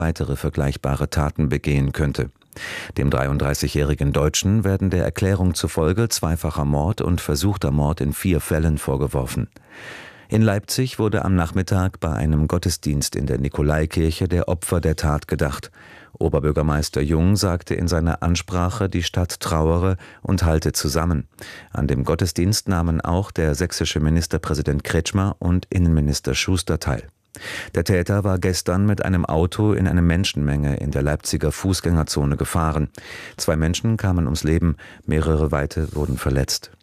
weitere vergleichbare Taten begehen könnte. Dem 33-jährigen Deutschen werden der Erklärung zufolge zweifacher Mord und versuchter Mord in 4 Fällen vorgeworfen. In Leipzig wurde am Nachmittag bei einem Gottesdienst in der Nikolaikirche der Opfer der Tat gedacht. Oberbürgermeister Jung sagte in seiner Ansprache, die Stadt trauere und halte zusammen. An dem Gottesdienst nahmen auch der sächsische Ministerpräsident Kretschmer und Innenminister Schuster teil. Der Täter war gestern mit einem Auto in eine Menschenmenge in der Leipziger Fußgängerzone gefahren. 2 Menschen kamen ums Leben, mehrere weitere wurden verletzt.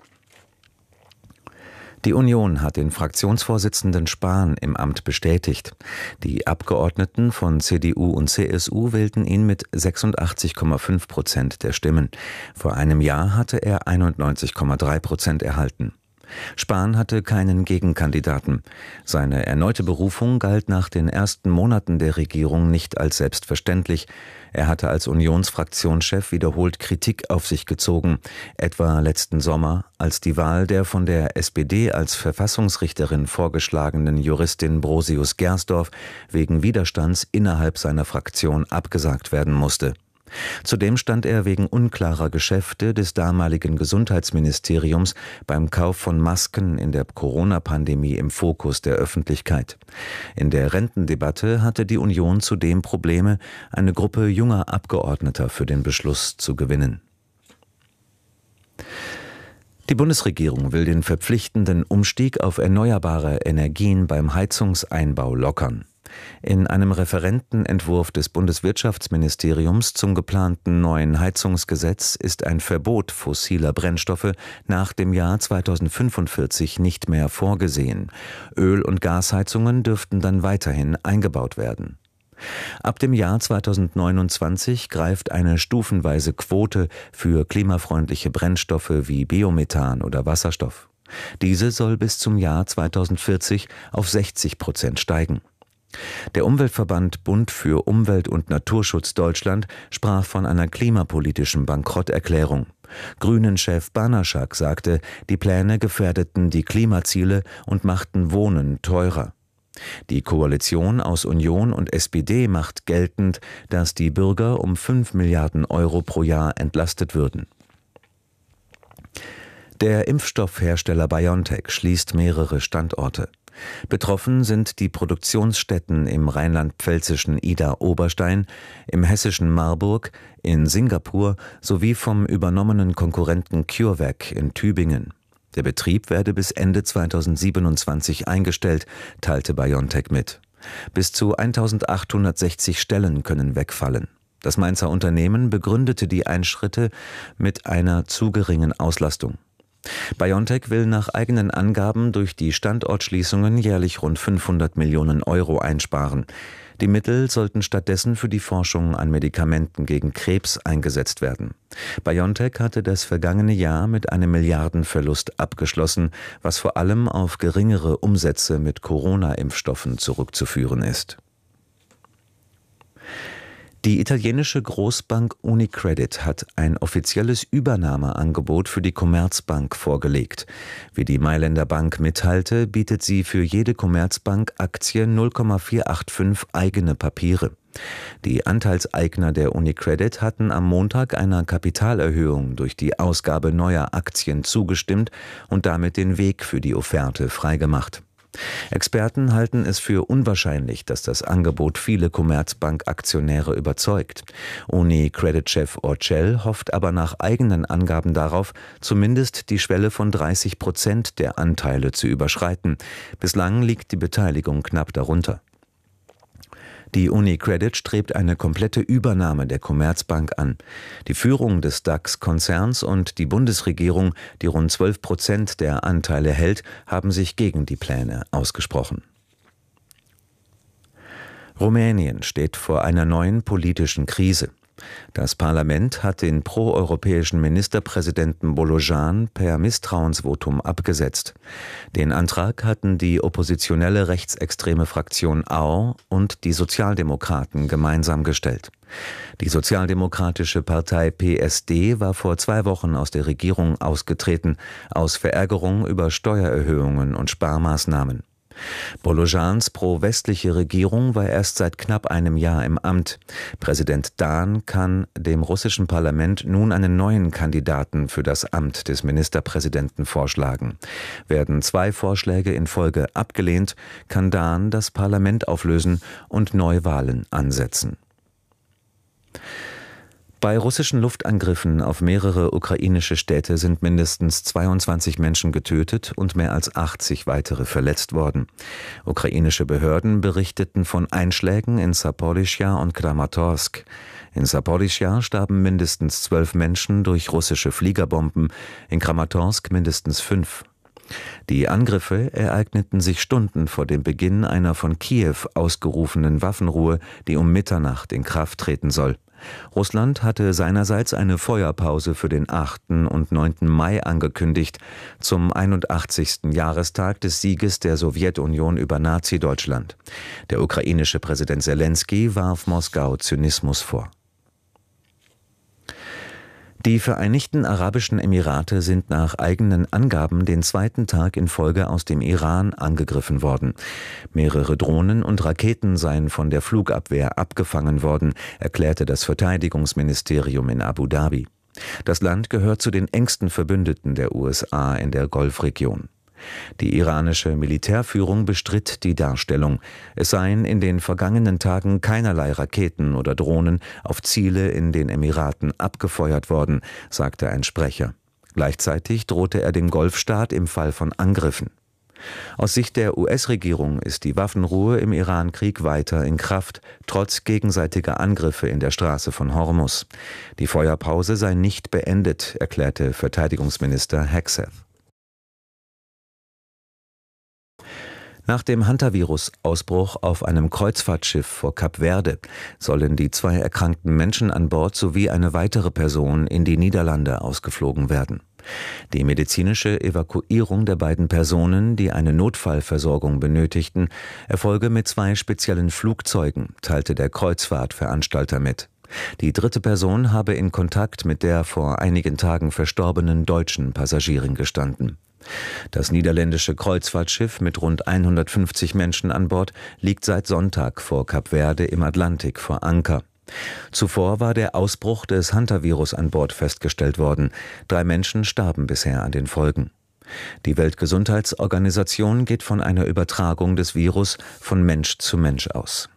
Die Union hat den Fraktionsvorsitzenden Spahn im Amt bestätigt. Die Abgeordneten von CDU und CSU wählten ihn mit 86,5% der Stimmen. Vor einem Jahr hatte er 91,3% erhalten. Spahn hatte keinen Gegenkandidaten. Seine erneute Berufung galt nach den ersten Monaten der Regierung nicht als selbstverständlich. Er hatte als Unionsfraktionschef wiederholt Kritik auf sich gezogen, etwa letzten Sommer, als die Wahl der von der SPD als Verfassungsrichterin vorgeschlagenen Juristin Brosius Gersdorf wegen Widerstands innerhalb seiner Fraktion abgesagt werden musste. Zudem stand er wegen unklarer Geschäfte des damaligen Gesundheitsministeriums beim Kauf von Masken in der Corona-Pandemie im Fokus der Öffentlichkeit. In der Rentendebatte hatte die Union zudem Probleme, eine Gruppe junger Abgeordneter für den Beschluss zu gewinnen. Die Bundesregierung will den verpflichtenden Umstieg auf erneuerbare Energien beim Heizungseinbau lockern. In einem Referentenentwurf des Bundeswirtschaftsministeriums zum geplanten neuen Heizungsgesetz ist ein Verbot fossiler Brennstoffe nach dem Jahr 2045 nicht mehr vorgesehen. Öl- und Gasheizungen dürften dann weiterhin eingebaut werden. Ab dem Jahr 2029 greift eine stufenweise Quote für klimafreundliche Brennstoffe wie Biomethan oder Wasserstoff. Diese soll bis zum Jahr 2040 auf 60% steigen. Der Umweltverband Bund für Umwelt und Naturschutz Deutschland sprach von einer klimapolitischen Bankrotterklärung. Grünen-Chef Banaschak sagte, die Pläne gefährdeten die Klimaziele und machten Wohnen teurer. Die Koalition aus Union und SPD macht geltend, dass die Bürger um 5 Milliarden Euro pro Jahr entlastet würden. Der Impfstoffhersteller BioNTech schließt mehrere Standorte. Betroffen sind die Produktionsstätten im rheinland-pfälzischen Idar-Oberstein, im hessischen Marburg, in Singapur sowie vom übernommenen Konkurrenten CureVac in Tübingen. Der Betrieb werde bis Ende 2027 eingestellt, teilte BioNTech mit. Bis zu 1860 Stellen können wegfallen. Das Mainzer Unternehmen begründete die Einschritte mit einer zu geringen Auslastung. BioNTech will nach eigenen Angaben durch die Standortschließungen jährlich rund 500 Millionen Euro einsparen. Die Mittel sollten stattdessen für die Forschung an Medikamenten gegen Krebs eingesetzt werden. BioNTech hatte das vergangene Jahr mit einem Milliardenverlust abgeschlossen, was vor allem auf geringere Umsätze mit Corona-Impfstoffen zurückzuführen ist. Die italienische Großbank UniCredit hat ein offizielles Übernahmeangebot für die Commerzbank vorgelegt. Wie die Mailänder Bank mitteilte, bietet sie für jede Commerzbank-Aktie 0,485 eigene Papiere. Die Anteilseigner der UniCredit hatten am Montag einer Kapitalerhöhung durch die Ausgabe neuer Aktien zugestimmt und damit den Weg für die Offerte freigemacht. Experten halten es für unwahrscheinlich, dass das Angebot viele Commerzbank-Aktionäre überzeugt. UniCredit-Chef Orcel hofft aber nach eigenen Angaben darauf, zumindest die Schwelle von 30% der Anteile zu überschreiten. Bislang liegt die Beteiligung knapp darunter. Die UniCredit strebt eine komplette Übernahme der Commerzbank an. Die Führung des DAX-Konzerns und die Bundesregierung, die rund 12% der Anteile hält, haben sich gegen die Pläne ausgesprochen. Rumänien steht vor einer neuen politischen Krise. Das Parlament hat den proeuropäischen Ministerpräsidenten Bolojan per Misstrauensvotum abgesetzt. Den Antrag hatten die oppositionelle rechtsextreme Fraktion AU und die Sozialdemokraten gemeinsam gestellt. Die sozialdemokratische Partei PSD war vor 2 Wochen aus der Regierung ausgetreten, aus Verärgerung über Steuererhöhungen und Sparmaßnahmen. Bolojans pro-westliche Regierung war erst seit knapp einem Jahr im Amt. Präsident Dan kann dem russischen Parlament nun einen neuen Kandidaten für das Amt des Ministerpräsidenten vorschlagen. Werden 2 Vorschläge in Folge abgelehnt, kann Dan das Parlament auflösen und Neuwahlen ansetzen. Bei russischen Luftangriffen auf mehrere ukrainische Städte sind mindestens 22 Menschen getötet und mehr als 80 weitere verletzt worden. Ukrainische Behörden berichteten von Einschlägen in Saporischschja und Kramatorsk. In Saporischschja starben mindestens 12 Menschen durch russische Fliegerbomben, in Kramatorsk mindestens 5. Die Angriffe ereigneten sich Stunden vor dem Beginn einer von Kiew ausgerufenen Waffenruhe, die um Mitternacht in Kraft treten soll. Russland hatte seinerseits eine Feuerpause für den 8. und 9. Mai angekündigt, zum 81. Jahrestag des Sieges der Sowjetunion über Nazi-Deutschland. Der ukrainische Präsident Selenskyj warf Moskau Zynismus vor. Die Vereinigten Arabischen Emirate sind nach eigenen Angaben den 2. Tag in Folge aus dem Iran angegriffen worden. Mehrere Drohnen und Raketen seien von der Flugabwehr abgefangen worden, erklärte das Verteidigungsministerium in Abu Dhabi. Das Land gehört zu den engsten Verbündeten der USA in der Golfregion. Die iranische Militärführung bestritt die Darstellung. Es seien in den vergangenen Tagen keinerlei Raketen oder Drohnen auf Ziele in den Emiraten abgefeuert worden, sagte ein Sprecher. Gleichzeitig drohte er dem Golfstaat im Fall von Angriffen. Aus Sicht der US-Regierung ist die Waffenruhe im Iran-Krieg weiter in Kraft, trotz gegenseitiger Angriffe in der Straße von Hormuz. Die Feuerpause sei nicht beendet, erklärte Verteidigungsminister Hegseth. Nach dem Hantavirus-Ausbruch auf einem Kreuzfahrtschiff vor Kap Verde sollen die 2 erkrankten Menschen an Bord sowie eine weitere Person in die Niederlande ausgeflogen werden. Die medizinische Evakuierung der beiden Personen, die eine Notfallversorgung benötigten, erfolge mit 2 speziellen Flugzeugen, teilte der Kreuzfahrtveranstalter mit. Die 3. Person habe in Kontakt mit der vor einigen Tagen verstorbenen deutschen Passagierin gestanden. Das niederländische Kreuzfahrtschiff mit rund 150 Menschen an Bord liegt seit Sonntag vor Kap Verde im Atlantik vor Anker. Zuvor war der Ausbruch des Hantavirus an Bord festgestellt worden. 3 Menschen starben bisher an den Folgen. Die Weltgesundheitsorganisation geht von einer Übertragung des Virus von Mensch zu Mensch aus.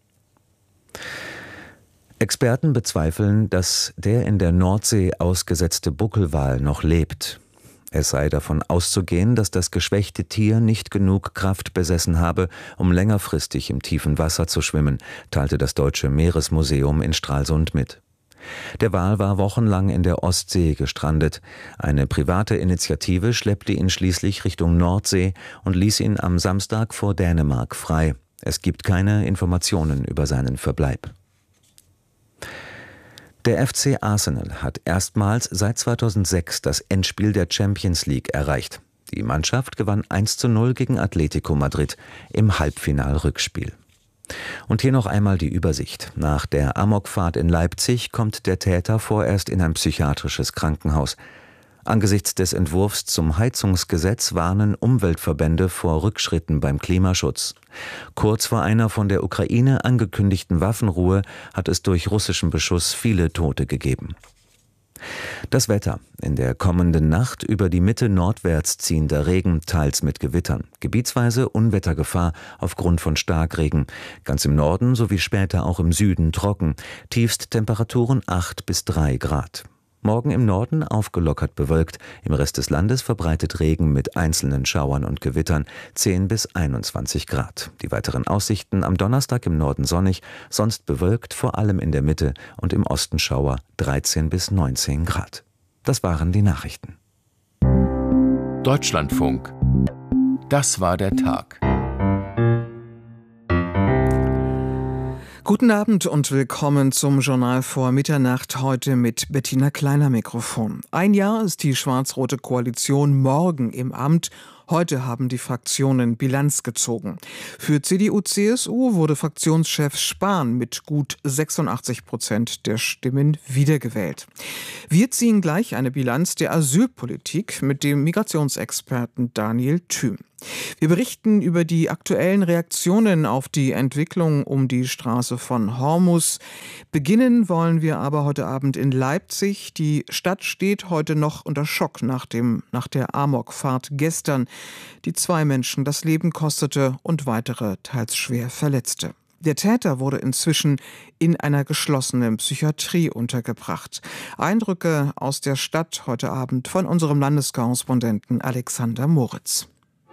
Experten bezweifeln, dass der in der Nordsee ausgesetzte Buckelwal noch lebt. Es sei davon auszugehen, dass das geschwächte Tier nicht genug Kraft besessen habe, um längerfristig im tiefen Wasser zu schwimmen, teilte das Deutsche Meeresmuseum in Stralsund mit. Der Wal war wochenlang in der Ostsee gestrandet. Eine private Initiative schleppte ihn schließlich Richtung Nordsee und ließ ihn am Samstag vor Dänemark frei. Es gibt keine Informationen über seinen Verbleib. Der FC Arsenal hat erstmals seit 2006 das Endspiel der Champions League erreicht. Die Mannschaft gewann 1:0 gegen Atletico Madrid im Halbfinal-Rückspiel. Und hier noch einmal die Übersicht. Nach der Amokfahrt in Leipzig kommt der Täter vorerst in ein psychiatrisches Krankenhaus. Angesichts des Entwurfs zum Heizungsgesetz warnen Umweltverbände vor Rückschritten beim Klimaschutz. Kurz vor einer von der Ukraine angekündigten Waffenruhe hat es durch russischen Beschuss viele Tote gegeben. Das Wetter. In der kommenden Nacht über die Mitte nordwärts ziehender Regen, teils mit Gewittern. Gebietsweise Unwettergefahr aufgrund von Starkregen. Ganz im Norden sowie später auch im Süden trocken. Tiefsttemperaturen 8 bis 3 Grad. Morgen im Norden aufgelockert bewölkt, im Rest des Landes verbreitet Regen mit einzelnen Schauern und Gewittern 10 bis 21 Grad. Die weiteren Aussichten: am Donnerstag im Norden sonnig, sonst bewölkt, vor allem in der Mitte und im Osten Schauer 13 bis 19 Grad. Das waren die Nachrichten. Deutschlandfunk. Das war der Tag. Guten Abend und willkommen zum Journal vor Mitternacht, heute mit Bettina Kleiner Mikrofon. Ein Jahr ist die schwarz-rote Koalition morgen im Amt. Heute haben die Fraktionen Bilanz gezogen. Für CDU/CSU wurde Fraktionschef Spahn mit gut 86% der Stimmen wiedergewählt. Wir ziehen gleich eine Bilanz der Asylpolitik mit dem Migrationsexperten Daniel Thüm. Wir berichten über die aktuellen Reaktionen auf die Entwicklung um die Straße von Hormuz. Beginnen wollen wir aber heute Abend in Leipzig. Die Stadt steht heute noch unter Schock nach der Amokfahrt gestern, die 2 Menschen das Leben kostete und weitere teils schwer verletzte. Der Täter wurde inzwischen in einer geschlossenen Psychiatrie untergebracht. Eindrücke aus der Stadt heute Abend von unserem Landeskorrespondenten Alexander Moritz.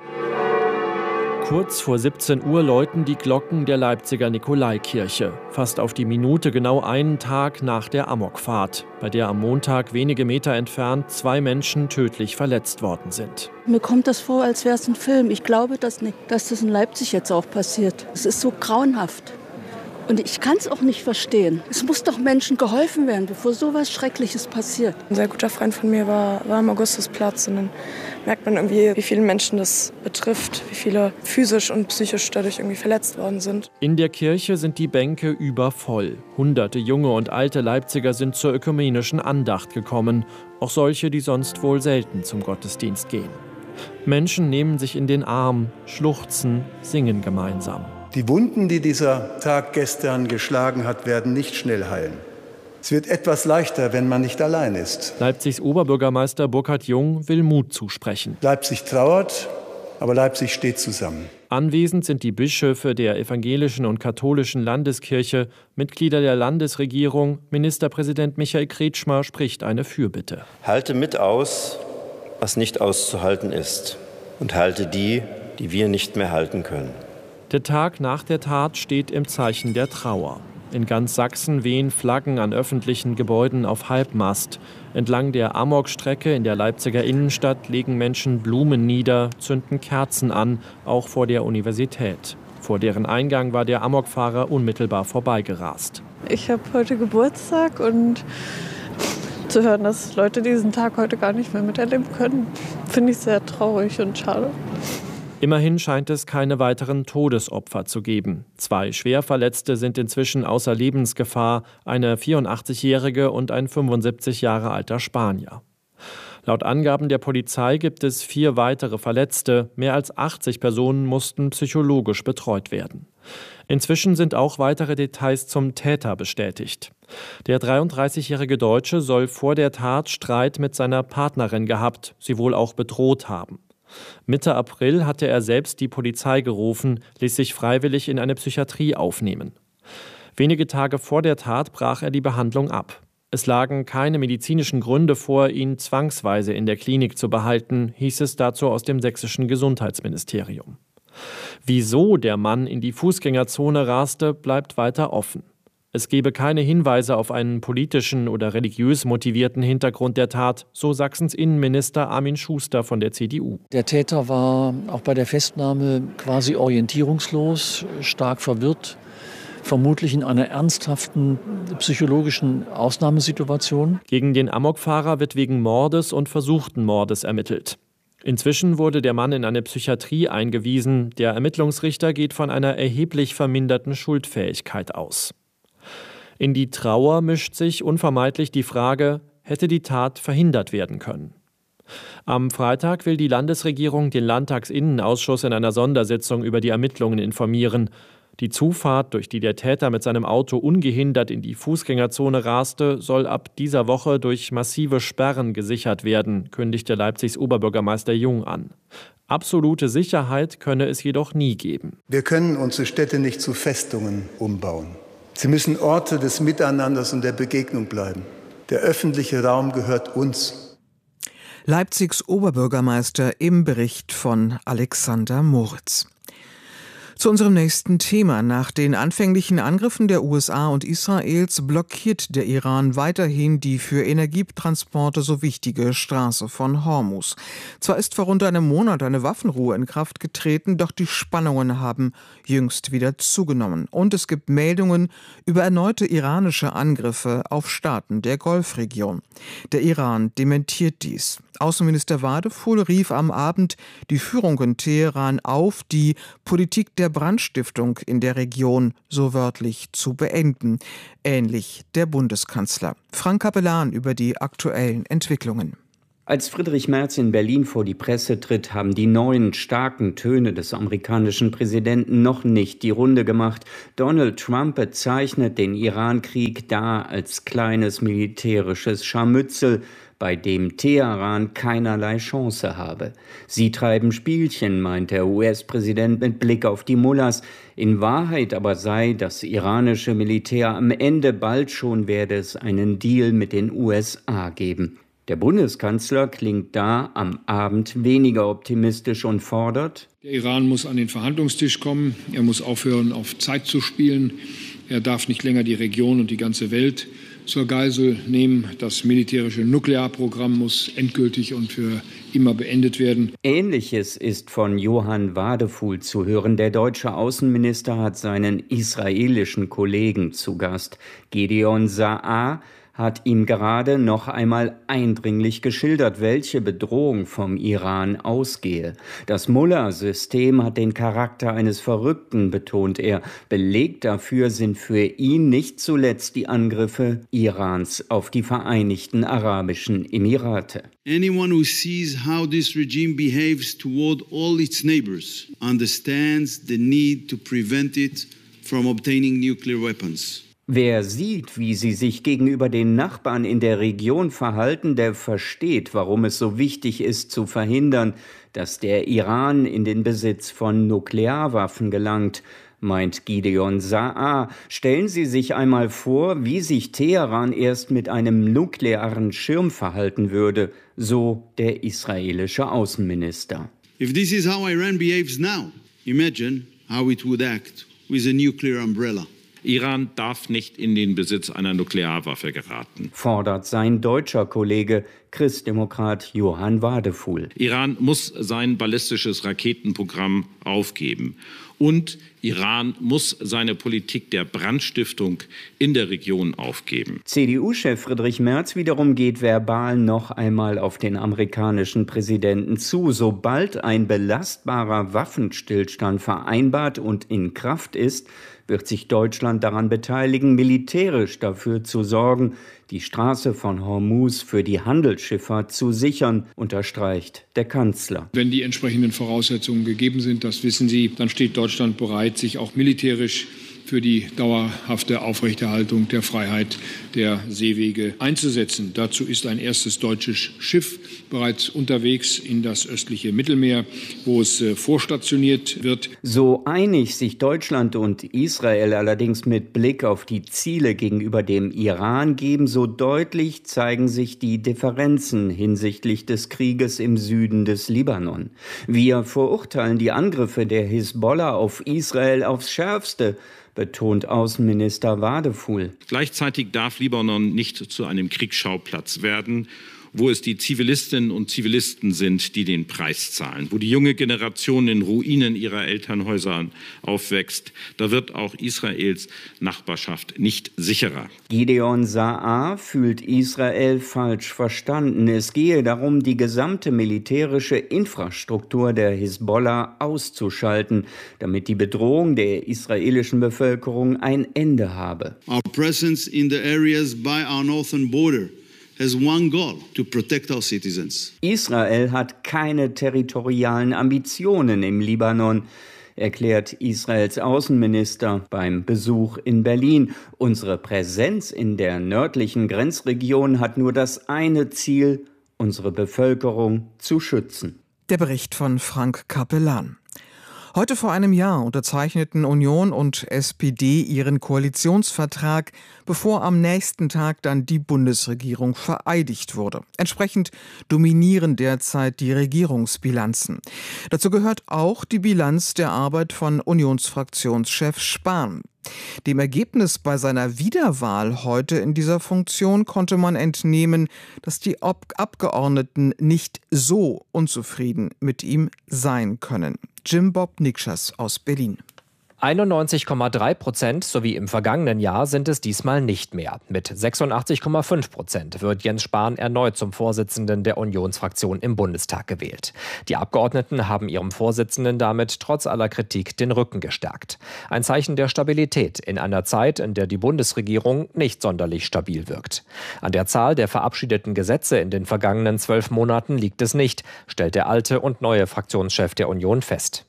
Kurz vor 17 Uhr läuten die Glocken der Leipziger Nikolaikirche. Fast auf die Minute genau einen Tag nach der Amokfahrt, bei der am Montag wenige Meter entfernt 2 Menschen tödlich verletzt worden sind. Mir kommt das vor, als wäre es ein Film. Ich glaube das nicht, dass das in Leipzig jetzt auch passiert. Es ist so grauenhaft. Und ich kann es auch nicht verstehen. Es muss doch Menschen geholfen werden, bevor so was Schreckliches passiert. Ein sehr guter Freund von mir war am Augustusplatz. Und dann merkt man irgendwie, wie viele Menschen das betrifft, wie viele physisch und psychisch dadurch irgendwie verletzt worden sind. In der Kirche sind die Bänke übervoll. Hunderte junge und alte Leipziger sind zur ökumenischen Andacht gekommen. Auch solche, die sonst wohl selten zum Gottesdienst gehen. Menschen nehmen sich in den Arm, schluchzen, singen gemeinsam. Die Wunden, die dieser Tag gestern geschlagen hat, werden nicht schnell heilen. Es wird etwas leichter, wenn man nicht allein ist. Leipzigs Oberbürgermeister Burkhard Jung will Mut zusprechen. Leipzig trauert, aber Leipzig steht zusammen. Anwesend sind die Bischöfe der evangelischen und katholischen Landeskirche, Mitglieder der Landesregierung. Ministerpräsident Michael Kretschmer spricht eine Fürbitte. Halte mit aus, was nicht auszuhalten ist, und halte die wir nicht mehr halten können. Der Tag nach der Tat steht im Zeichen der Trauer. In ganz Sachsen wehen Flaggen an öffentlichen Gebäuden auf Halbmast. Entlang der Amokstrecke in der Leipziger Innenstadt legen Menschen Blumen nieder, zünden Kerzen an, auch vor der Universität. Vor deren Eingang war der Amokfahrer unmittelbar vorbeigerast. Ich habe heute Geburtstag und zu hören, dass Leute diesen Tag heute gar nicht mehr miterleben können, finde ich sehr traurig und schade. Immerhin scheint es keine weiteren Todesopfer zu geben. 2 Schwerverletzte sind inzwischen außer Lebensgefahr, eine 84-jährige und ein 75 Jahre alter Spanier. Laut Angaben der Polizei gibt es 4 weitere Verletzte. Mehr als 80 Personen mussten psychologisch betreut werden. Inzwischen sind auch weitere Details zum Täter bestätigt. Der 33-jährige Deutsche soll vor der Tat Streit mit seiner Partnerin gehabt, sie wohl auch bedroht haben. Mitte April hatte er selbst die Polizei gerufen, ließ sich freiwillig in eine Psychiatrie aufnehmen. Wenige Tage vor der Tat brach er die Behandlung ab. Es lagen keine medizinischen Gründe vor, ihn zwangsweise in der Klinik zu behalten, hieß es dazu aus dem sächsischen Gesundheitsministerium. Wieso der Mann in die Fußgängerzone raste, bleibt weiter offen. Es gebe keine Hinweise auf einen politischen oder religiös motivierten Hintergrund der Tat, so Sachsens Innenminister Armin Schuster von der CDU. Der Täter war auch bei der Festnahme quasi orientierungslos, stark verwirrt, vermutlich in einer ernsthaften psychologischen Ausnahmesituation. Gegen den Amokfahrer wird wegen Mordes und versuchten Mordes ermittelt. Inzwischen wurde der Mann in eine Psychiatrie eingewiesen. Der Ermittlungsrichter geht von einer erheblich verminderten Schuldfähigkeit aus. In die Trauer mischt sich unvermeidlich die Frage, hätte die Tat verhindert werden können? Am Freitag will die Landesregierung den Landtagsinnenausschuss in einer Sondersitzung über die Ermittlungen informieren. Die Zufahrt, durch die der Täter mit seinem Auto ungehindert in die Fußgängerzone raste, soll ab dieser Woche durch massive Sperren gesichert werden, kündigte Leipzigs Oberbürgermeister Jung an. Absolute Sicherheit könne es jedoch nie geben. Wir können unsere Städte nicht zu Festungen umbauen. Sie müssen Orte des Miteinanders und der Begegnung bleiben. Der öffentliche Raum gehört uns. Leipzigs Oberbürgermeister im Bericht von Alexander Moritz. Zu unserem nächsten Thema. Nach den anfänglichen Angriffen der USA und Israels blockiert der Iran weiterhin die für Energietransporte so wichtige Straße von Hormuz. Zwar ist vor rund einem Monat eine Waffenruhe in Kraft getreten, doch die Spannungen haben jüngst wieder zugenommen. Und es gibt Meldungen über erneute iranische Angriffe auf Staaten der Golfregion. Der Iran dementiert dies. Außenminister Wadefuhl rief am Abend die Führung in Teheran auf, die Politik der Brandstiftung in der Region so wörtlich zu beenden. Ähnlich der Bundeskanzler. Frank Capellan über die aktuellen Entwicklungen. Als Friedrich Merz in Berlin vor die Presse tritt, haben die neuen, starken Töne des amerikanischen Präsidenten noch nicht die Runde gemacht. Donald Trump bezeichnet den Iran-Krieg da als kleines militärisches Scharmützel, bei dem Teheran keinerlei Chance habe. Sie treiben Spielchen, meint der US-Präsident mit Blick auf die Mullahs. In Wahrheit aber sei das iranische Militär am Ende, bald schon werde es einen Deal mit den USA geben. Der Bundeskanzler klingt da am Abend weniger optimistisch und fordert: Der Iran muss an den Verhandlungstisch kommen. Er muss aufhören, auf Zeit zu spielen. Er darf nicht länger die Region und die ganze Welt zur Geisel nehmen. Das militärische Nuklearprogramm muss endgültig und für immer beendet werden. Ähnliches ist von Johann Wadefuhl zu hören. Der deutsche Außenminister hat seinen israelischen Kollegen zu Gast. Gideon Saar hat ihm gerade noch einmal eindringlich geschildert, welche Bedrohung vom Iran ausgehe. Das Mullah-System hat den Charakter eines Verrückten, betont er. Beleg dafür sind für ihn nicht zuletzt die Angriffe Irans auf die Vereinigten Arabischen Emirate. Anyone who sees how this regime behaves toward all its neighbors understands the need to prevent it from obtaining nuclear weapons. Wer sieht, wie sie sich gegenüber den Nachbarn in der Region verhalten, der versteht, warum es so wichtig ist, zu verhindern, dass der Iran in den Besitz von Nuklearwaffen gelangt, meint Gideon Saar. Stellen Sie sich einmal vor, wie sich Teheran erst mit einem nuklearen Schirm verhalten würde, so der israelische Außenminister. If this is how Iran behaves now, imagine how it would act with a nuclear umbrella. Iran darf nicht in den Besitz einer Nuklearwaffe geraten, fordert sein deutscher Kollege, Christdemokrat Johann Wadefuhl. Iran muss sein ballistisches Raketenprogramm aufgeben. Und Iran muss seine Politik der Brandstiftung in der Region aufgeben. CDU-Chef Friedrich Merz wiederum geht verbal noch einmal auf den amerikanischen Präsidenten zu. Sobald ein belastbarer Waffenstillstand vereinbart und in Kraft ist, wird sich Deutschland daran beteiligen, militärisch dafür zu sorgen, die Straße von Hormuz für die Handelsschifffahrt zu sichern, unterstreicht der Kanzler. Wenn die entsprechenden Voraussetzungen gegeben sind, das wissen Sie, dann steht Deutschland bereit, sich auch militärisch für die dauerhafte Aufrechterhaltung der Freiheit der Seewege einzusetzen. Dazu ist ein erstes deutsches Schiff bereits unterwegs in das östliche Mittelmeer, wo es vorstationiert wird. So einig sich Deutschland und Israel allerdings mit Blick auf die Ziele gegenüber dem Iran geben, so deutlich zeigen sich die Differenzen hinsichtlich des Krieges im Süden des Libanon. Wir verurteilen die Angriffe der Hisbollah auf Israel aufs Schärfste, betont Außenminister Wadefuhl. Gleichzeitig darf Libanon nicht zu einem Kriegsschauplatz werden, wo es die Zivilistinnen und Zivilisten sind, die den Preis zahlen, wo die junge Generation in Ruinen ihrer Elternhäuser aufwächst. Da wird auch Israels Nachbarschaft nicht sicherer. Gideon Saar fühlt Israel falsch verstanden. Es gehe darum, die gesamte militärische Infrastruktur der Hisbollah auszuschalten, damit die Bedrohung der israelischen Bevölkerung ein Ende habe. Our presence in the areas by our northern border has one goal: to protect our citizens. Israel hat keine territorialen Ambitionen im Libanon, erklärt Israels Außenminister beim Besuch in Berlin. Unsere Präsenz in der nördlichen Grenzregion hat nur das eine Ziel, unsere Bevölkerung zu schützen. Der Bericht von Frank Capellan. Heute vor einem Jahr unterzeichneten Union und SPD ihren Koalitionsvertrag, bevor am nächsten Tag dann die Bundesregierung vereidigt wurde. Entsprechend dominieren derzeit die Regierungsbilanzen. Dazu gehört auch die Bilanz der Arbeit von Unionsfraktionschef Spahn. Dem Ergebnis bei seiner Wiederwahl heute in dieser Funktion konnte man entnehmen, dass die Abgeordneten nicht so unzufrieden mit ihm sein können. Jim Bob Nikschas aus Berlin. 91,3% sowie im vergangenen Jahr sind es diesmal nicht mehr. Mit 86,5% wird Jens Spahn erneut zum Vorsitzenden der Unionsfraktion im Bundestag gewählt. Die Abgeordneten haben ihrem Vorsitzenden damit trotz aller Kritik den Rücken gestärkt. Ein Zeichen der Stabilität in einer Zeit, in der die Bundesregierung nicht sonderlich stabil wirkt. An der Zahl der verabschiedeten Gesetze in den vergangenen 12 Monaten liegt es nicht, stellt der alte und neue Fraktionschef der Union fest.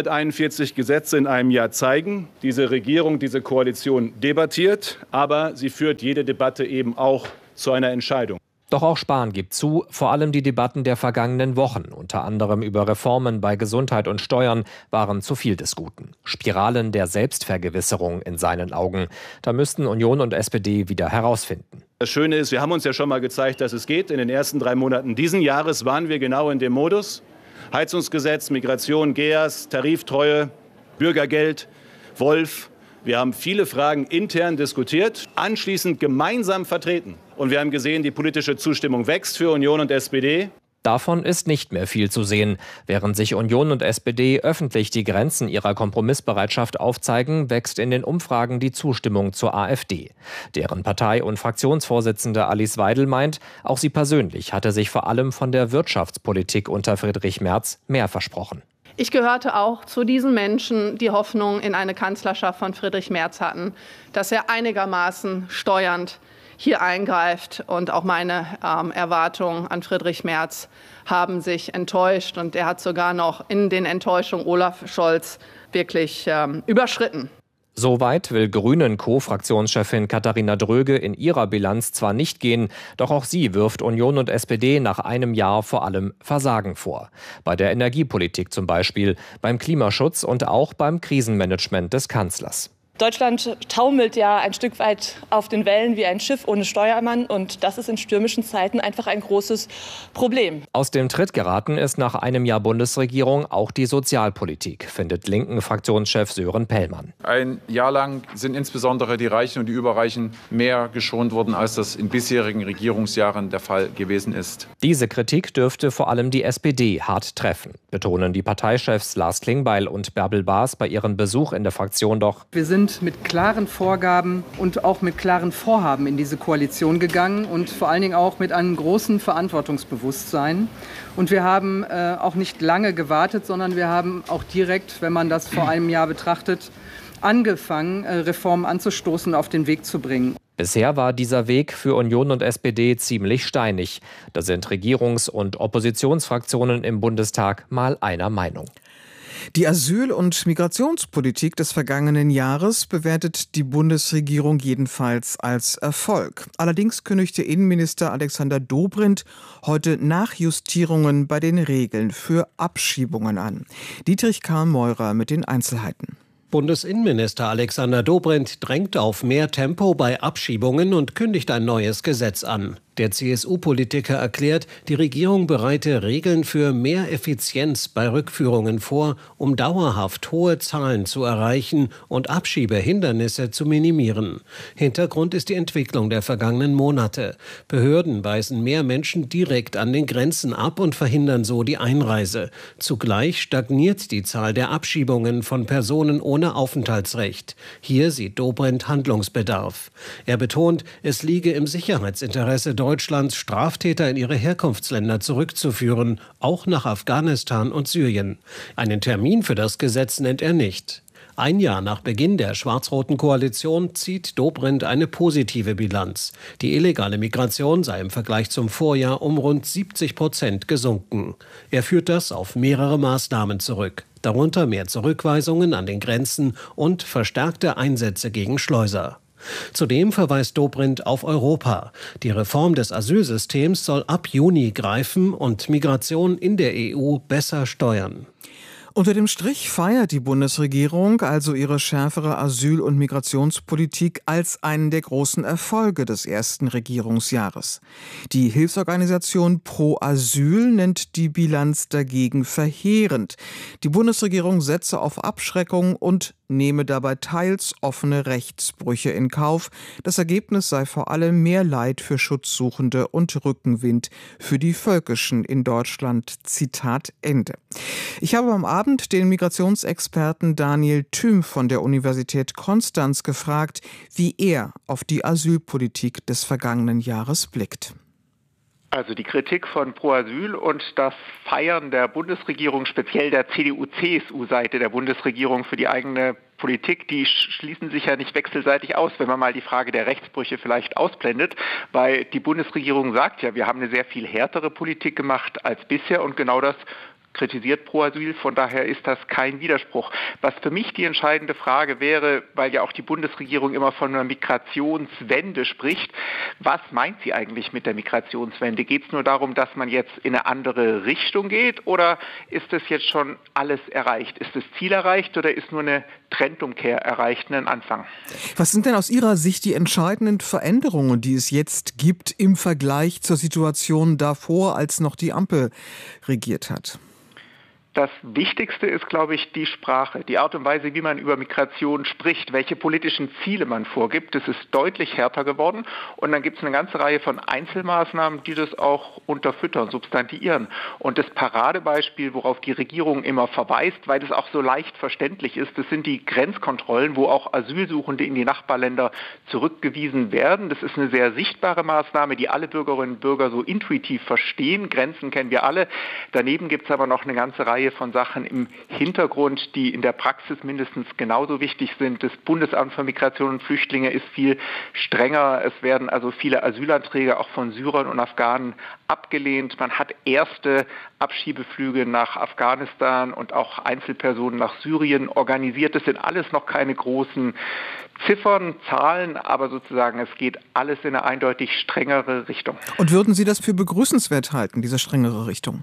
141 Gesetze in einem Jahr zeigen, diese Regierung, diese Koalition debattiert, aber sie führt jede Debatte eben auch zu einer Entscheidung. Doch auch Spahn gibt zu, vor allem die Debatten der vergangenen Wochen, unter anderem über Reformen bei Gesundheit und Steuern, waren zu viel des Guten. Spiralen der Selbstvergewisserung in seinen Augen. Da müssten Union und SPD wieder herausfinden. Das Schöne ist, wir haben uns ja schon mal gezeigt, dass es geht. In den ersten 3 Monaten diesen Jahres waren wir genau in dem Modus. Heizungsgesetz, Migration, GEAS, Tariftreue, Bürgergeld, Wolf. Wir haben viele Fragen intern diskutiert, anschließend gemeinsam vertreten. Und wir haben gesehen, die politische Zustimmung wächst für Union und SPD. Davon ist nicht mehr viel zu sehen. Während sich Union und SPD öffentlich die Grenzen ihrer Kompromissbereitschaft aufzeigen, wächst in den Umfragen die Zustimmung zur AfD. Deren Partei- und Fraktionsvorsitzende Alice Weidel meint, auch sie persönlich hatte sich vor allem von der Wirtschaftspolitik unter Friedrich Merz mehr versprochen. Ich gehörte auch zu diesen Menschen, die Hoffnung in eine Kanzlerschaft von Friedrich Merz hatten, dass er einigermaßen steuernd hier eingreift. Und auch meine Erwartungen an Friedrich Merz haben sich enttäuscht. Und er hat sogar noch in den Enttäuschungen Olaf Scholz wirklich überschritten. Soweit will Grünen-Co-Fraktionschefin Katharina Dröge in ihrer Bilanz zwar nicht gehen, doch auch sie wirft Union und SPD nach einem Jahr vor allem Versagen vor. Bei der Energiepolitik zum Beispiel, beim Klimaschutz und auch beim Krisenmanagement des Kanzlers. Deutschland taumelt ja ein Stück weit auf den Wellen wie ein Schiff ohne Steuermann. Und das ist in stürmischen Zeiten einfach ein großes Problem. Aus dem Tritt geraten ist nach einem Jahr Bundesregierung auch die Sozialpolitik, findet Linken-Fraktionschef Sören Pellmann. Ein Jahr lang sind insbesondere die Reichen und die Überreichen mehr geschont worden, als das in bisherigen Regierungsjahren der Fall gewesen ist. Diese Kritik dürfte vor allem die SPD hart treffen, betonen die Parteichefs Lars Klingbeil und Bärbel Baas bei ihrem Besuch in der Fraktion doch. Wir sind mit klaren Vorgaben und auch mit klaren Vorhaben in diese Koalition gegangen und vor allen Dingen auch mit einem großen Verantwortungsbewusstsein. Und wir haben auch nicht lange gewartet, sondern wir haben auch direkt, wenn man das vor einem Jahr betrachtet, angefangen, Reformen anzustoßen, auf den Weg zu bringen. Bisher war dieser Weg für Union und SPD ziemlich steinig. Da sind Regierungs- und Oppositionsfraktionen im Bundestag mal einer Meinung. Die Asyl- und Migrationspolitik des vergangenen Jahres bewertet die Bundesregierung jedenfalls als Erfolg. Allerdings kündigte Innenminister Alexander Dobrindt heute Nachjustierungen bei den Regeln für Abschiebungen an. Dietrich Karl Meurer mit den Einzelheiten. Bundesinnenminister Alexander Dobrindt drängt auf mehr Tempo bei Abschiebungen und kündigt ein neues Gesetz an. Der CSU-Politiker erklärt, die Regierung bereite Regeln für mehr Effizienz bei Rückführungen vor, um dauerhaft hohe Zahlen zu erreichen und Abschiebehindernisse zu minimieren. Hintergrund ist die Entwicklung der vergangenen Monate. Behörden weisen mehr Menschen direkt an den Grenzen ab und verhindern so die Einreise. Zugleich stagniert die Zahl der Abschiebungen von Personen ohne Aufenthaltsrecht. Hier sieht Dobrindt Handlungsbedarf. Er betont, es liege im Sicherheitsinteresse Deutschlands, Straftäter in ihre Herkunftsländer zurückzuführen, auch nach Afghanistan und Syrien. Einen Termin für das Gesetz nennt er nicht. Ein Jahr nach Beginn der schwarz-roten Koalition zieht Dobrindt eine positive Bilanz. Die illegale Migration sei im Vergleich zum Vorjahr um rund 70% gesunken. Er führt das auf mehrere Maßnahmen zurück. Darunter mehr Zurückweisungen an den Grenzen und verstärkte Einsätze gegen Schleuser. Zudem verweist Dobrindt auf Europa. Die Reform des Asylsystems soll ab Juni greifen und Migration in der EU besser steuern. Unter dem Strich feiert die Bundesregierung also ihre schärfere Asyl- und Migrationspolitik als einen der großen Erfolge des ersten Regierungsjahres. Die Hilfsorganisation Pro Asyl nennt die Bilanz dagegen verheerend. Die Bundesregierung setze auf Abschreckung und nehme dabei teils offene Rechtsbrüche in Kauf. Das Ergebnis sei vor allem mehr Leid für Schutzsuchende und Rückenwind für die Völkischen in Deutschland. Zitat Ende. Ich habe am Abend den Migrationsexperten Daniel Thüm von der Universität Konstanz gefragt, wie er auf die Asylpolitik des vergangenen Jahres blickt. Also die Kritik von Pro Asyl und das Feiern der Bundesregierung, speziell der CDU-CSU-Seite der Bundesregierung für die eigene Politik, die schließen sich ja nicht wechselseitig aus, wenn man mal die Frage der Rechtsbrüche vielleicht ausblendet, weil die Bundesregierung sagt ja, wir haben eine sehr viel härtere Politik gemacht als bisher und genau das kritisiert Pro Asyl, von daher ist das kein Widerspruch. Was für mich die entscheidende Frage wäre, weil ja auch die Bundesregierung immer von einer Migrationswende spricht, was meint sie eigentlich mit der Migrationswende? Geht es nur darum, dass man jetzt in eine andere Richtung geht oder ist es jetzt schon alles erreicht? Ist das Ziel erreicht oder ist nur eine Trendumkehr erreicht, ein Anfang? Was sind denn aus Ihrer Sicht die entscheidenden Veränderungen, die es jetzt gibt im Vergleich zur Situation davor, als noch die Ampel regiert hat? Das Wichtigste ist, glaube ich, die Sprache, die Art und Weise, wie man über Migration spricht, welche politischen Ziele man vorgibt. Das ist deutlich härter geworden. Und dann gibt es eine ganze Reihe von Einzelmaßnahmen, die das auch unterfüttern, substantiieren. Und das Paradebeispiel, worauf die Regierung immer verweist, weil das auch so leicht verständlich ist, das sind die Grenzkontrollen, wo auch Asylsuchende in die Nachbarländer zurückgewiesen werden. Das ist eine sehr sichtbare Maßnahme, die alle Bürgerinnen und Bürger so intuitiv verstehen. Grenzen kennen wir alle. Daneben gibt es aber noch eine ganze Reihe von Sachen im Hintergrund, die in der Praxis mindestens genauso wichtig sind. Das Bundesamt für Migration und Flüchtlinge ist viel strenger. Es werden also viele Asylanträge auch von Syrern und Afghanen abgelehnt. Man hat erste Abschiebeflüge nach Afghanistan und auch Einzelpersonen nach Syrien organisiert. Das sind alles noch keine großen Ziffern, Zahlen, aber sozusagen es geht alles in eine eindeutig strengere Richtung. Und würden Sie das für begrüßenswert halten, diese strengere Richtung?